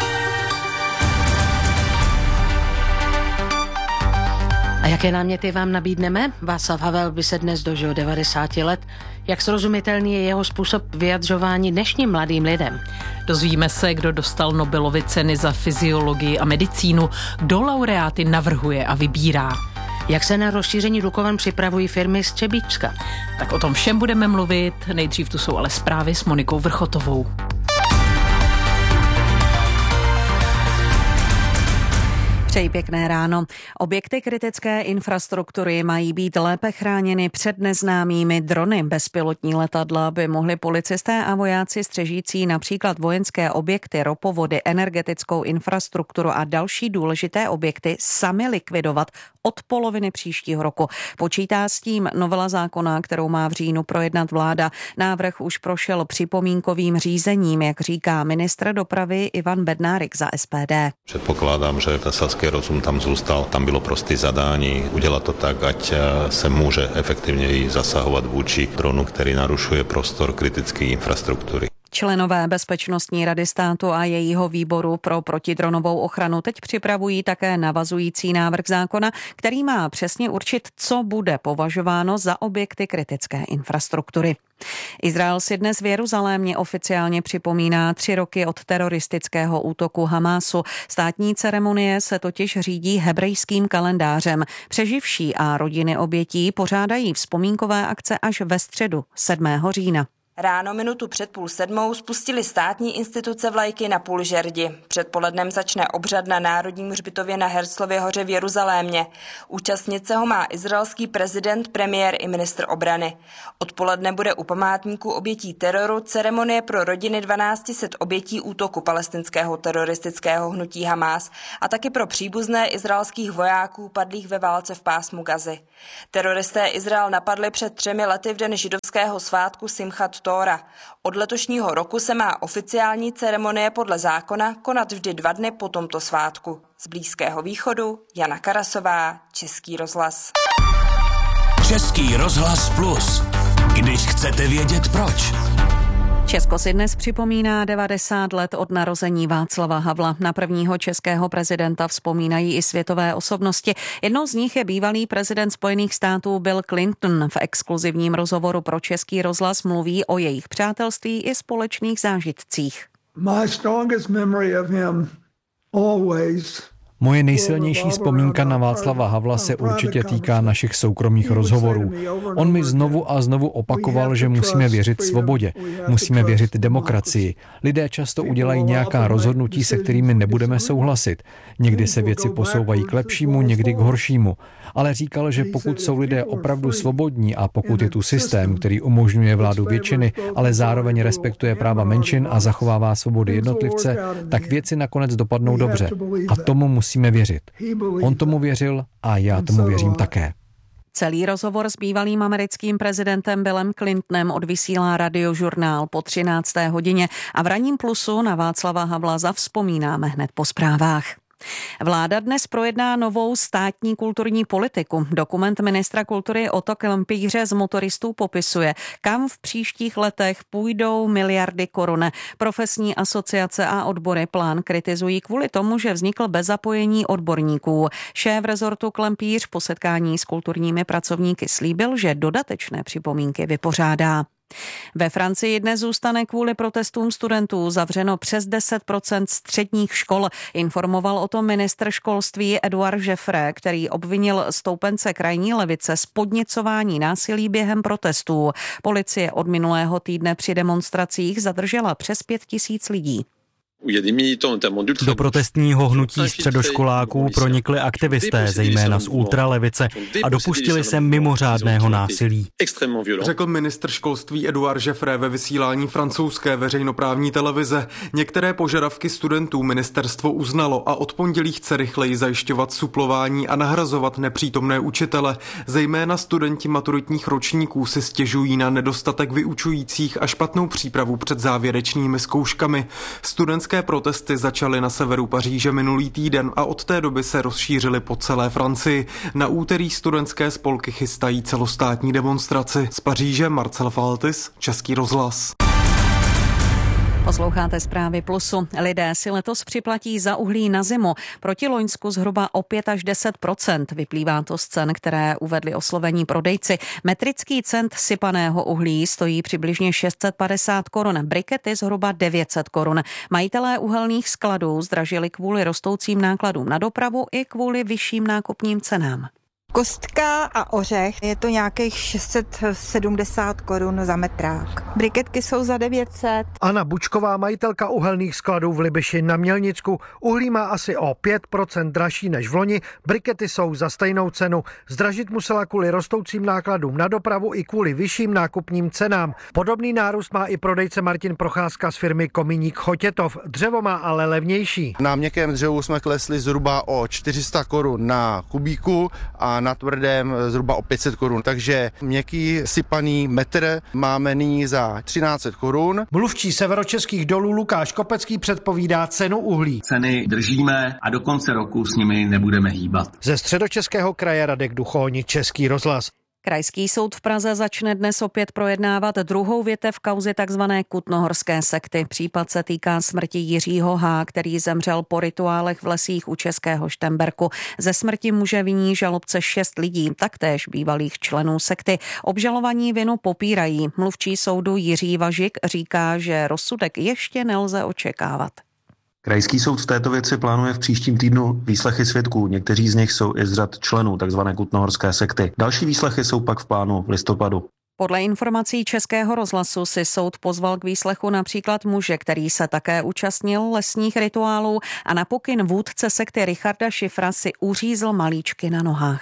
A jaké náměty vám nabídneme? Václav Havel by se dnes dožil devadesáti let. Jak srozumitelný je jeho způsob vyjadřování dnešním mladým lidem? Dozvíme se, kdo dostal Nobelovy ceny za fyziologii a medicínu, kdo laureáty navrhuje a vybírá. Jak se na rozšíření Dukovan připravují firmy z Třebíčska? Tak o tom všem budeme mluvit. Nejdřív tu jsou ale zprávy s Monikou Vrchotovou. Přeji pěkné ráno. Objekty kritické infrastruktury mají být lépe chráněny před neznámými drony. Bezpilotní letadla by mohli policisté a vojáci střežící například vojenské objekty, ropovody, energetickou infrastrukturu a další důležité objekty sami likvidovat od poloviny příštího roku. Počítá s tím novela zákona, kterou má v říjnu projednat vláda. Návrh už prošel připomínkovým řízením, jak říká ministr dopravy Ivan Bednárik za S P D. Předpokládám, že ta selský rozum tam zůstal. Tam bylo prosté zadání udělat to tak, ať se může efektivněji zasahovat vůči dronu, který narušuje prostor kritické infrastruktury. Členové Bezpečnostní rady státu a jejího výboru pro protidronovou ochranu teď připravují také navazující návrh zákona, který má přesně určit, co bude považováno za objekty kritické infrastruktury. Izrael si dnes v Jeruzalémě oficiálně připomíná tři roky od teroristického útoku Hamásu. Státní ceremonie se totiž řídí hebrejským kalendářem. Přeživší a rodiny obětí pořádají vzpomínkové akce až ve středu sedmého října. Ráno minutu před půl sedmou spustili státní instituce vlajky na půl žerdi. Předpolednem začne obřad na Národním hřbitově na Herzlově hoře v Jeruzalémě. Účastnit se ho má izraelský prezident, premiér i ministr obrany. Odpoledne bude u památníku obětí teroru ceremonie pro rodiny dvanácti set obětí útoku palestinského teroristického hnutí Hamás a taky pro příbuzné izraelských vojáků padlých ve válce v pásmu Gazy. Teroristé Izrael napadli před třemi lety v den židovského svátku Simchat Tóra. Od letošního roku se má oficiální ceremonie podle zákona konat vždy dva dny po tomto svátku. Z Blízkého východu Jana Karasová, Český rozhlas. Český rozhlas Plus. Když chcete vědět proč. Česko si dnes připomíná devadesát let od narození Václava Havla. Na prvního českého prezidenta vzpomínají i světové osobnosti. Jednou z nich je bývalý prezident Spojených států Bill Clinton. V exkluzivním rozhovoru pro Český rozhlas mluví o jejich přátelství i společných zážitcích. My strongest memory of him always Moje nejsilnější vzpomínka na Václava Havla se určitě týká našich soukromých rozhovorů. On mi znovu a znovu opakoval, že musíme věřit svobodě, musíme věřit demokracii. Lidé často udělají nějaká rozhodnutí, se kterými nebudeme souhlasit. Někdy se věci posouvají k lepšímu, někdy k horšímu. Ale říkal, že pokud jsou lidé opravdu svobodní a pokud je tu systém, který umožňuje vládu většiny, ale zároveň respektuje práva menšin a zachovává svobody jednotlivce, tak věci nakonec dopadnou dobře. A tomu musíme věřit. On tomu věřil a já tomu věřím také. Celý rozhovor s bývalým americkým prezidentem Billem Clintonem odvysílá Radiožurnál po třinácté hodině a v Ranním plusu na Václava Havla zavzpomínáme hned po zprávách. Vláda dnes projedná novou státní kulturní politiku. Dokument ministra kultury Otto Klempíře z motoristů popisuje, kam v příštích letech půjdou miliardy korun. Profesní asociace a odbory plán kritizují kvůli tomu, že vznikl bez zapojení odborníků. Šéf rezortu Klempíř po setkání s kulturními pracovníky slíbil, že dodatečné připomínky vypořádá. Ve Francii dnes zůstane kvůli protestům studentů zavřeno přes deset procent středních škol. Informoval o tom ministr školství Edouard Jeffrey, který obvinil stoupence krajní levice z podněcování násilí během protestů. Policie od minulého týdne při demonstracích zadržela přes pět tisíc lidí. Do protestního hnutí středoškoláků pronikli aktivisté, zejména z ultralevice, a dopustili se mimořádného násilí. Řekl ministr školství Edouard Jeffrey ve vysílání francouzské veřejnoprávní televize. Některé požadavky studentů ministerstvo uznalo a od pondělí chce rychleji zajišťovat suplování a nahrazovat nepřítomné učitele. Zejména studenti maturitních ročníků si stěžují na nedostatek vyučujících a špatnou přípravu před závěrečnými zkouškami. Studentské protesty začaly na severu Paříže minulý týden a od té doby se rozšířily po celé Francii. Na úterý studentské spolky chystají celostátní demonstraci. Z Paříže Marcel Faltis, Český rozhlas. Posloucháte zprávy Plusu. Lidé si letos připlatí za uhlí na zimu. Proti loňsku zhruba o pět až deset procent. Vyplývá to z cen, které uvedli oslovení prodejci. Metrický cent sypaného uhlí stojí přibližně šest set padesát korun. Brikety zhruba devět set korun. Majitelé uhelných skladů zdražili kvůli rostoucím nákladům na dopravu i kvůli vyšším nákupním cenám. Kostka a ořech, je to nějakých šest set sedmdesát korun za metrák. Briketky jsou za devět set. Anna Bučková, majitelka uhelných skladů v Libyši na Mělnicku. Uhlí má asi o pět procent dražší než v loni, brikety jsou za stejnou cenu. Zdražit musela kvůli rostoucím nákladům na dopravu i kvůli vyšším nákupním cenám. Podobný nárůst má i prodejce Martin Procházka z firmy Komíník Chotětov. Dřevo má ale levnější. Na měkkém dřevu jsme klesli zhruba o čtyři sta korun na kubíku a na tvrdém zhruba o pět set korun. Takže měkký sypaný metr máme nyní za třináct set korun. Mluvčí severočeských dolů Lukáš Kopecký předpovídá cenu uhlí. Ceny držíme a do konce roku s nimi nebudeme hýbat. Ze Středočeského kraje Radek Duchoň, Český rozhlas. Krajský soud v Praze začne dnes opět projednávat druhou větev kauzy tzv. Kutnohorské sekty. Případ se týká smrti Jiřího H., který zemřel po rituálech v lesích u Českého Štemberku. Ze smrti muže viní žalobce šest lidí, taktéž bývalých členů sekty. Obžalovaní vinu popírají. Mluvčí soudu Jiří Važik říká, že rozsudek ještě nelze očekávat. Krajský soud v této věci plánuje v příštím týdnu výslechy svědků. Někteří z nich jsou i z řad členů tzv. Kutnohorské sekty. Další výslechy jsou pak v plánu v listopadu. Podle informací Českého rozhlasu si soud pozval k výslechu například muže, který se také účastnil lesních rituálů a na pokyn vůdce sekty Richarda Šifra si uřízl malíčky na nohách.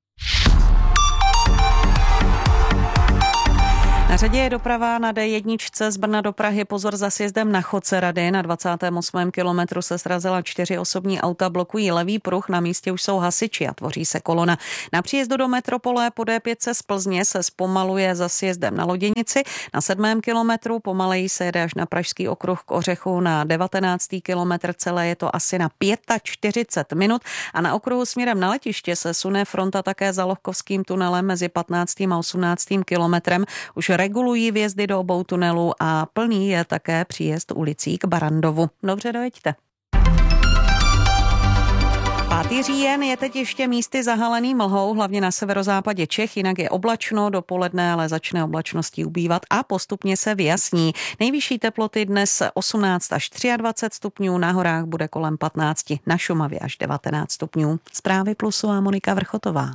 Na řadě je doprava na dé jedna z Brna do Prahy. Pozor za sjezdem na Chodce-Rady. Na dvacátém osmém kilometru se srazila čtyři osobní auta, blokují levý pruh. Na místě už jsou hasiči a tvoří se kolona. Na příjezdu do metropole po dé pět z Plzně se zpomaluje za sjezdem na Loděnici. Na sedmém kilometru pomaleji se jede až na Pražský okruh k Ořechu. Na devatenáctý kilometr celé je to asi na čtyřicet pět minut. A na okruhu směrem na letiště se sune fronta také za Lohkovským tunelem mezi patnáctým a osmnáctým kilometrem. Už regulují vjezdy do obou tunelů a plný je také příjezd ulicí k Barandovu. Dobře, dojeďte. pátý říjen je teď ještě místy zahalený mlhou, hlavně na severozápadě Čech, jinak je oblačno, dopoledne ale začne oblačnosti ubývat a postupně se vyjasní. Nejvyšší teploty dnes osmnáct až dvacet tři stupňů, na horách bude kolem patnáct, na Šumavě až devatenáct stupňů. Zprávy Plusu a Monika Vrchotová.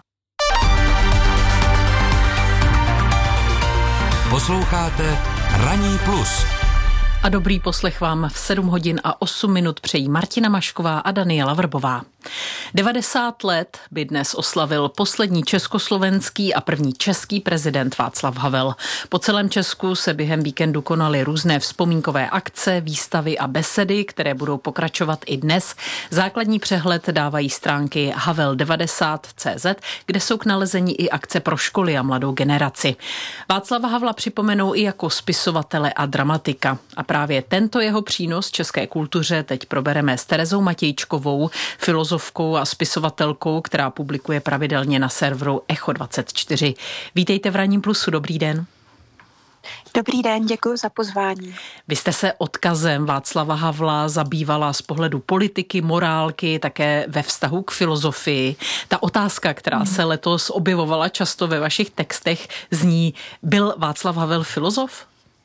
Posloucháte Ranní plus. A dobrý poslech vám v sedm hodin a osm minut přejí Martina Mašková a Daniela Vrbová. devadesát let by dnes oslavil poslední československý a první český prezident Václav Havel. Po celém Česku se během víkendu konaly různé vzpomínkové akce, výstavy a besedy, které budou pokračovat i dnes. Základní přehled dávají stránky havel devadesát tečka cé zet, kde jsou k nalezení i akce pro školy a mladou generaci. Václava Havla připomenou i jako spisovatele a dramatika. A právě tento jeho přínos české kultuře teď probereme s Terezou Matějčkovou, filozofkou a spisovatelkou, která publikuje pravidelně na serveru Echo dvacet čtyři. Vítejte v Ranním plusu, dobrý den. Dobrý den, děkuji za pozvání. Vy jste se odkazem Václava Havla zabývala z pohledu politiky, morálky, také ve vztahu k filozofii. Ta otázka, která se letos objevovala často ve vašich textech, zní: byl Václav Havel filozof?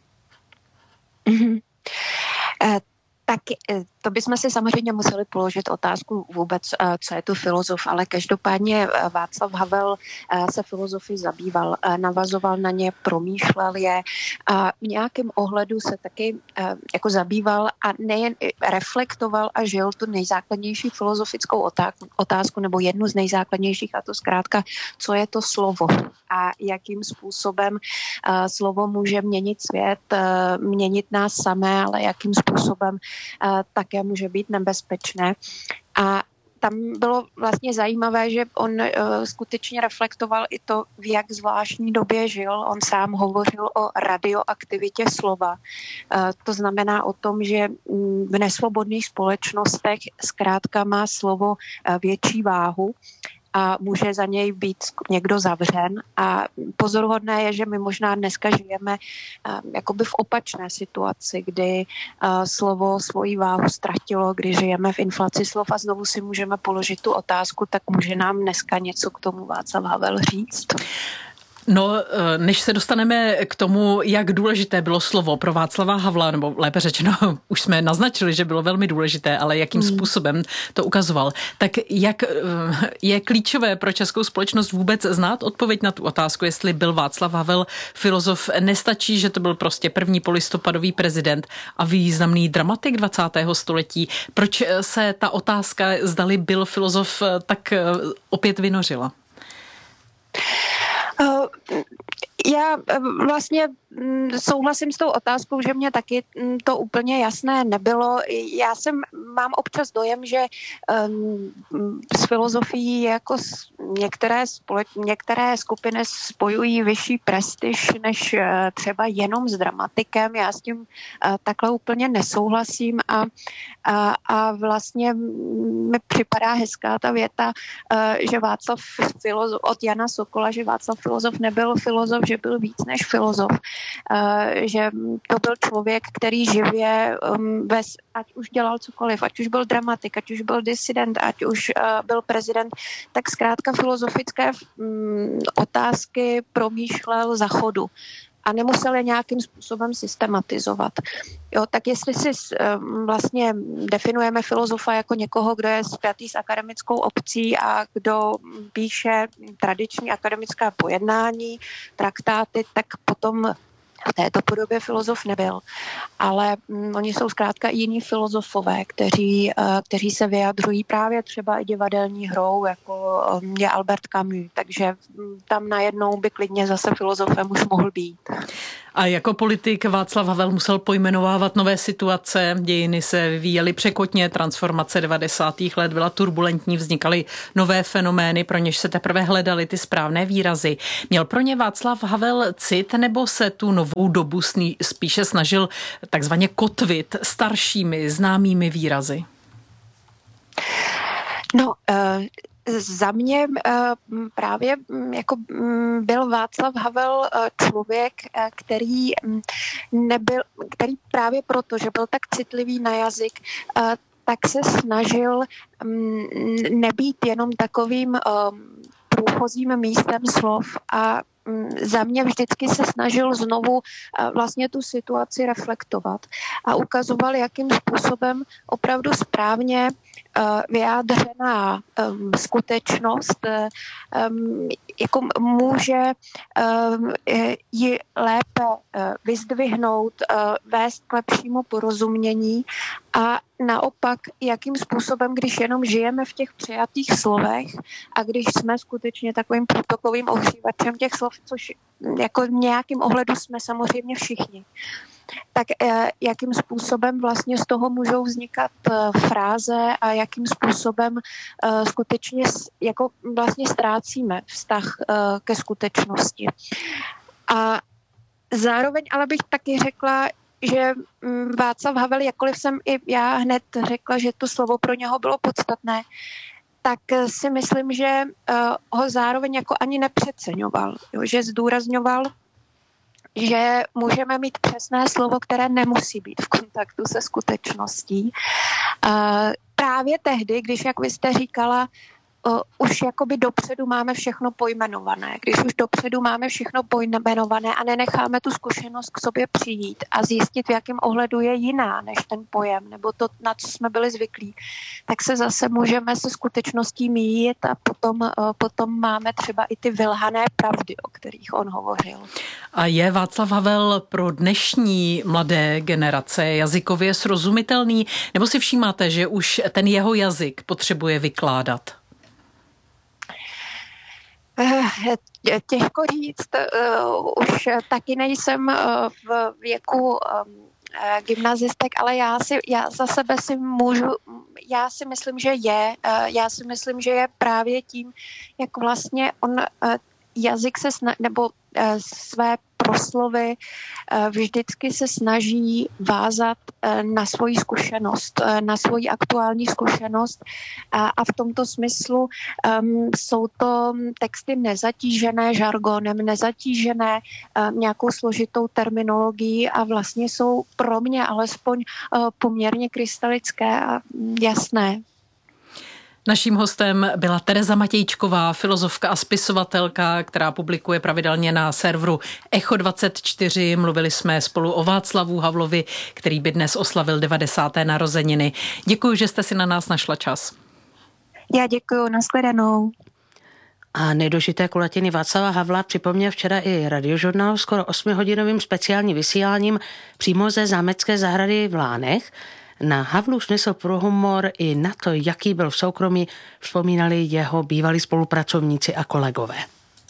Mm-hmm. Uh, tak to bychom si samozřejmě museli položit otázku vůbec, co je to filozof, ale každopádně Václav Havel se filozofii zabýval, navazoval na ně, promýšlel je a v nějakém ohledu se taky jako zabýval a nejen reflektoval a žil tu nejzákladnější filozofickou otázku nebo jednu z nejzákladnějších, a to zkrátka, co je to slovo a jakým způsobem slovo může měnit svět, měnit nás samé, ale jakým způsobem také může být nebezpečné. A tam bylo vlastně zajímavé, že on uh, skutečně reflektoval i to, v jak zvláštní době žil. On sám hovořil o radioaktivitě slova. Uh, to znamená o tom, že um, v nesvobodných společnostech zkrátka má slovo uh, větší váhu a může za něj být někdo zavřen. A pozoruhodné je, že my možná dneska žijeme uh, jakoby v opačné situaci, kdy uh, slovo svoji váhu ztratilo, kdy žijeme v inflaci slov a znovu si můžeme položit tu otázku, tak může nám dneska něco k tomu Václav Havel říct? No, než se dostaneme k tomu, jak důležité bylo slovo pro Václava Havla, nebo lépe řečeno, už jsme naznačili, že bylo velmi důležité, ale jakým hmm. způsobem to ukazoval, tak jak je klíčové pro českou společnost vůbec znát odpověď na tu otázku, jestli byl Václav Havel filozof? Nestačí, že to byl prostě první polistopadový prezident a významný dramatik dvacátého století. Proč se ta otázka, zdali byl filozof, tak opět vynořila? Uh, já vlastně souhlasím s tou otázkou, že mě taky to úplně jasné nebylo. Já jsem, mám občas dojem, že um, s filozofií je jako s některé, společ, některé skupiny spojují vyšší prestiž než třeba jenom s dramatikem. Já s tím takhle úplně nesouhlasím a, a, a vlastně mi připadá hezká ta věta, že Václav filozof, od Jana Sokola, že Václav filozof nebyl filozof, že byl víc než filozof. Že to byl člověk, který živě bez, ať už dělal cokoliv, ať už byl dramatik, ať už byl disident, ať už byl prezident, tak zkrátka filozofické otázky promýšlel za chodu a nemusel je nějakým způsobem systematizovat. Jo, tak jestli si vlastně definujeme filozofa jako někoho, kdo je spjatý s akademickou obcí a kdo píše tradiční akademická pojednání, traktáty, tak potom v této podobě filozof nebyl. Ale mm, oni jsou zkrátka i jiní filozofové, kteří, uh, kteří se vyjadřují právě třeba i divadelní hrou, jako um, je Albert Camus. Takže um, tam najednou by klidně zase filozofem už mohl být. A jako politik Václav Havel musel pojmenovávat nové situace, dějiny se vyvíjely překotně, transformace devadesátých let byla turbulentní, vznikaly nové fenomény, pro něž se teprve hledaly ty správné výrazy. Měl pro ně Václav Havel cit, nebo se tu novou dobu spíše snažil takzvaně kotvit staršími, známými výrazy? No, uh... Za mě právě jako byl Václav Havel člověk, který nebyl, který právě proto, že byl tak citlivý na jazyk, tak se snažil nebýt jenom takovým průchozím místem slov a za mě vždycky se snažil znovu vlastně tu situaci reflektovat a ukazoval, jakým způsobem opravdu správně vyjádřená um, skutečnost um, jako může um, ji lépe uh, vyzdvihnout, uh, vést k lepšímu porozumění a naopak, jakým způsobem, když jenom žijeme v těch přijatých slovech a když jsme skutečně takovým průtokovým ohřívačem těch slov, což jako v nějakým ohledu jsme samozřejmě všichni, tak jakým způsobem vlastně z toho můžou vznikat fráze a jakým způsobem skutečně jako vlastně ztrácíme vztah ke skutečnosti. A zároveň ale bych taky řekla, že Václav Havel, jakkoliv jsem i já hned řekla, že to slovo pro něho bylo podstatné, tak si myslím, že ho zároveň jako ani nepřeceňoval, jo, že zdůrazňoval, že můžeme mít přesné slovo, které nemusí být v kontaktu se skutečností. Právě tehdy, když, jak vy jste říkala, Uh, už jakoby dopředu máme všechno pojmenované. Když už dopředu máme všechno pojmenované a nenecháme tu zkušenost k sobě přijít a zjistit, v jakém ohledu je jiná než ten pojem, nebo to, na co jsme byli zvyklí, tak se zase můžeme se skutečností míjit a potom, uh, potom máme třeba i ty vylhané pravdy, o kterých on hovořil. A je Václav Havel pro dnešní mladé generace jazykově srozumitelný, nebo si všímáte, že už ten jeho jazyk potřebuje vykládat? Těžko říct, už taky nejsem v věku gymnazistek, ale já, si, já za sebe si můžu, já si myslím, že je, já si myslím, že je právě tím, jak vlastně on jazyk se sna, nebo své proslovy vždycky se snaží vázat na svoji zkušenost, na svoji aktuální zkušenost a v tomto smyslu um, jsou to texty nezatížené žargonem, nezatížené um, nějakou složitou terminologií a vlastně jsou pro mě alespoň uh, poměrně krystalické a jasné. Naším hostem byla Tereza Matějčková, filozofka a spisovatelka, která publikuje pravidelně na serveru Echo dvacet čtyři. Mluvili jsme spolu o Václavu Havlovi, který by dnes oslavil devadesáté narozeniny. Děkuji, že jste si na nás našla čas. Já děkuji, nashledanou. A nedožité kulatiny Václava Havla připomněl včera i Radiožurnál skoro osmihodinovým speciálním vysíláním přímo ze zámecké zahrady v Lánech. Na Havlu snesl pro humor i na to, jaký byl v soukromí, vzpomínali jeho bývalí spolupracovníci a kolegové.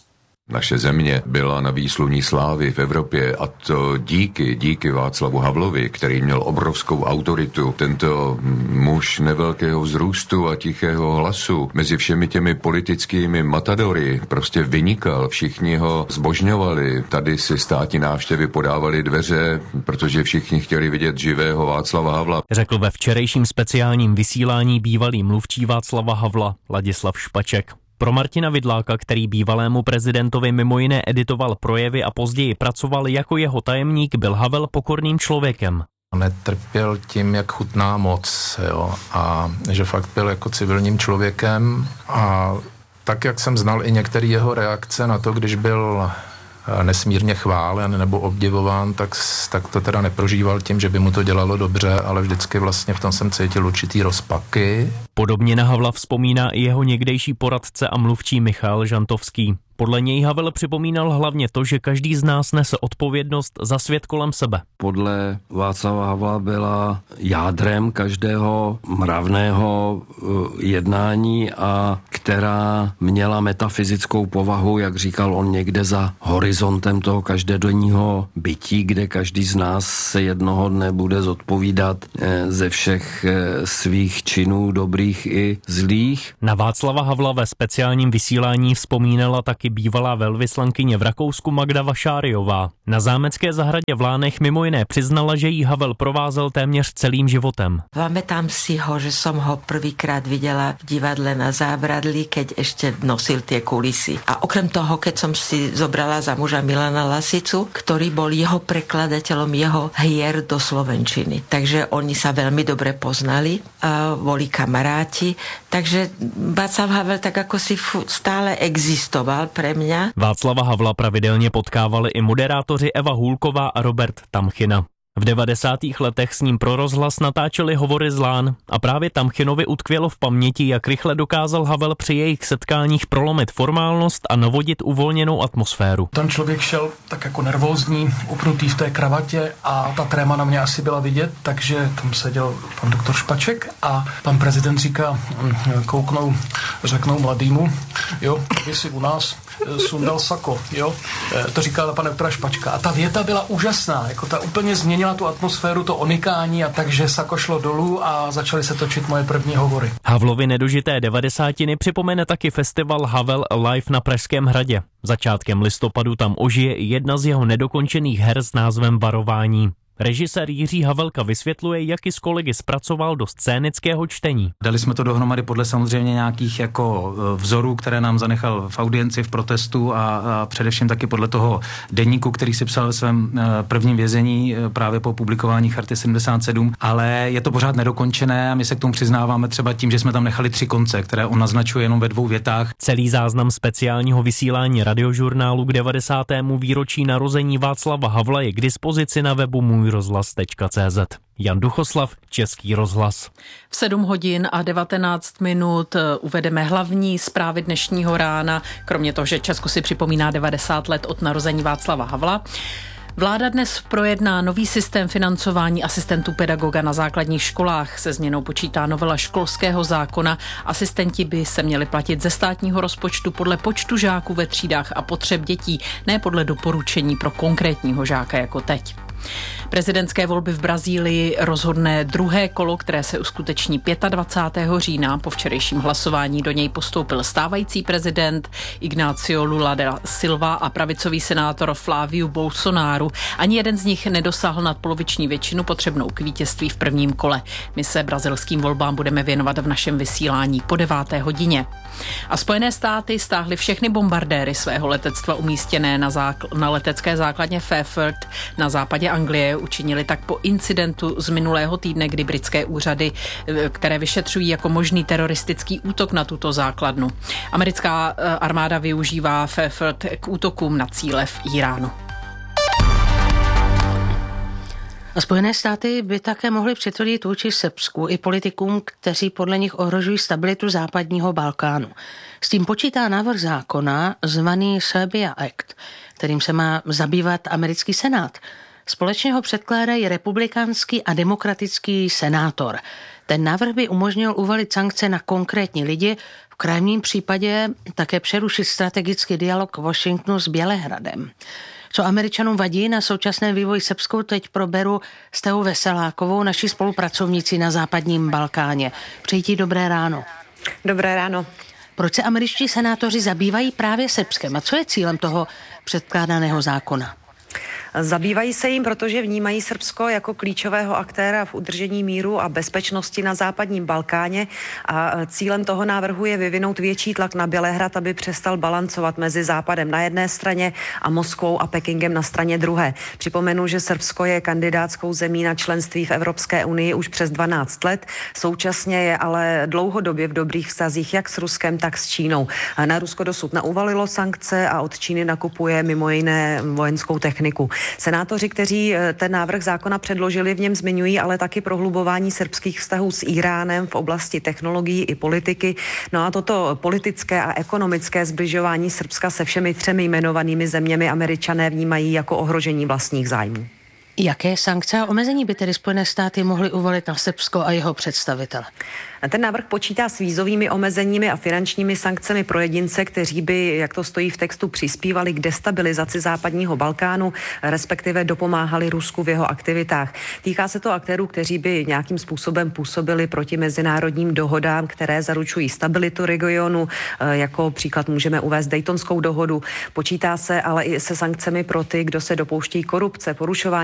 Naše země byla na výsluní slávy v Evropě a to díky, díky Václavu Havlovi, který měl obrovskou autoritu. Tento muž nevelkého vzrůstu a tichého hlasu mezi všemi těmi politickými matadory prostě vynikal. Všichni ho zbožňovali. Tady si státní návštěvy podávali dveře, protože všichni chtěli vidět živého Václava Havla. Řekl ve včerejším speciálním vysílání bývalý mluvčí Václava Havla Ladislav Špaček. Pro Martina Vidláka, který bývalému prezidentovi mimo jiné editoval projevy a později pracoval jako jeho tajemník, byl Havel pokorným člověkem. Netrpěl tím, jak chutná moc, jo, a že fakt byl jako civilním člověkem a tak, jak jsem znal i některé jeho reakce na to, když byl nesmírně chválen nebo obdivován, tak, tak to teda neprožíval tím, že by mu to dělalo dobře, ale vždycky vlastně v tom jsem cítil určitý rozpaky. Podobně na Havla vzpomíná i jeho někdejší poradce a mluvčí Michal Žantovský. Podle něj Havel připomínal hlavně to, že každý z nás nese odpovědnost za svět kolem sebe. Podle Václava Havla byla jádrem každého mravného jednání a která měla metafyzickou povahu, jak říkal on, někde za horizontem toho každodenního bytí, kde každý z nás se jednoho dne bude zodpovídat ze všech svých činů, dobrých i zlých. Na Václava Havla ve speciálním vysílání vzpomínala taky bývalá velvyslankyně v Rakousku Magda Vašáriová. Na zámecké zahradě v Lánech mimo jiné přiznala, že jí Havel provázel téměř celým životem. Pamätám si ho, že som ho prvýkrát videla v divadle na Zábradlí, keď ešte nosil tie kulisy. A okrem toho, keď som si zobrala za muža Milana Lasicu, ktorý bol jeho prekladateľom jeho hier do slovenčiny. Takže oni sa veľmi dobre poznali, a boli kamaráti. Takže Václav Havel tak ako si stále existoval pre mňa. Václava Havla pravidelně potkávali i moderátoři Eva Hůlková a Robert Tamchina. V devadesátých letech s ním pro rozhlas natáčeli hovory z Lán a právě Tamchinovi utkvělo v paměti, jak rychle dokázal Havel při jejich setkáních prolomit formálnost a navodit uvolněnou atmosféru. Ten člověk šel tak jako nervózní, upnutý v té kravatě a ta tréma na mě asi byla vidět, takže tam seděl pan doktor Špaček a pan prezident říká, kouknou, řeknou mladýmu, jo, vy si u nás sundal sako, jo, to říkal pan doktora Špačka a ta věta byla úžasná, jako ta úplně změnila tu atmosféru, to onikání a takže sako šlo dolů a začaly se točit moje první hovory. Havlovi nedožité devadesátiny připomene taky festival Havel Live na Pražském hradě. Začátkem listopadu tam ožije i jedna z jeho nedokončených her s názvem Varování. Režisér Jiří Havelka vysvětluje, jak i s kolegy zpracoval do scénického čtení. Dali jsme to dohromady podle samozřejmě nějakých jako vzorů, které nám zanechal v audienci, v protestu a, a především taky podle toho deníku, který si psal ve svém prvním vězení právě po publikování Charty sedmdesát sedm, ale je to pořád nedokončené a my se k tomu přiznáváme třeba tím, že jsme tam nechali tři konce, které on naznačuje jenom ve dvou větách. Celý záznam speciálního vysílání radiožurnálu k devadesátému výročí narození Václava Havla je k dispozici na webu můj rozhlas tečka cé zet. Jan Duchoslav, Český rozhlas. V sedm hodin a devatenáct minut uvedeme hlavní zprávy dnešního rána, kromě toho, že Česko si připomíná devadesát let od narození Václava Havla. Vláda dnes projedná nový systém financování asistentů pedagoga na základních školách. Se změnou počítá novela školského zákona. Asistenti by se měli platit ze státního rozpočtu podle počtu žáků ve třídách a potřeb dětí, ne podle doporučení pro konkrétního žáka jako teď. Prezidentské volby v Brazílii rozhodne druhé kolo, které se uskuteční dvacátého pátého října. Po včerejším hlasování do něj postoupil stávající prezident Ignacio Lula da Silva a pravicový senátor Flávio Bolsonaro. Ani jeden z nich nedosáhl nadpoloviční většinu potřebnou k vítězství v prvním kole. My se brazilským volbám budeme věnovat v našem vysílání po deváté hodině. A Spojené státy stáhly všechny bombardéry svého letectva umístěné na, zákl- na letecké základně Fairford na západě Anglie. Učinili tak po incidentu z minulého týdne, kdy britské úřady, které vyšetřují jako možný teroristický útok na tuto základnu. Americká armáda využívá Fairford k útokům na cíle v Iránu. A Spojené státy by také mohly přitvrdit vůči Srbsku i politikům, kteří podle nich ohrožují stabilitu západního Balkánu. S tím počítá návrh zákona zvaný Serbia Act, kterým se má zabývat americký senát. Společně ho předkládají republikánský a demokratický senátor. Ten návrh by umožnil uvalit sankce na konkrétní lidi v krajním případě také přerušit strategický dialog Washingtonu s Bělehradem. Co Američanům vadí na současném vývoji Srbsku, teď proberu s Teou Veselákovou, naší spolupracovnici na západním Balkáně. Přeji ti dobré ráno. Dobré ráno. Proč se američtí senátoři zabývají právě Srbskem a co je cílem toho předkládaného zákona? Zabývají se jim, protože vnímají Srbsko jako klíčového aktéra v udržení míru a bezpečnosti na západním Balkáně a cílem toho návrhu je vyvinout větší tlak na Bělehrad, aby přestal balancovat mezi Západem na jedné straně a Moskvou a Pekingem na straně druhé. Připomenu, že Srbsko je kandidátskou zemí na členství v Evropské unii už přes dvanáct let, současně je ale dlouhodobě v dobrých vztazích jak s Ruskem, tak s Čínou. Na Rusko dosud neuvalilo sankce a od Číny nakupuje mimo jiné vojenskou techniku. Senátoři, kteří ten návrh zákona předložili, v něm zmiňují ale taky prohlubování srbských vztahů s Íránem v oblasti technologií i politiky. No a toto politické a ekonomické zbližování Srbska se všemi třemi jmenovanými zeměmi Američané vnímají jako ohrožení vlastních zájmů. Jaké sankce a omezení by tedy Spojené státy mohly uvolit na Srbsko a jeho představitele? Ten návrh počítá s vízovými omezeními a finančními sankcemi pro jedince, kteří by, jak to stojí v textu, přispívali k destabilizaci západního Balkánu, respektive dopomáhali Rusku v jeho aktivitách. Týká se to aktérů, kteří by nějakým způsobem působili proti mezinárodním dohodám, které zaručují stabilitu regionu. Jako příklad můžeme uvést Daytonskou dohodu. Počítá se ale i se sankcemi pro ty, kdo se dopouští korupce, porušování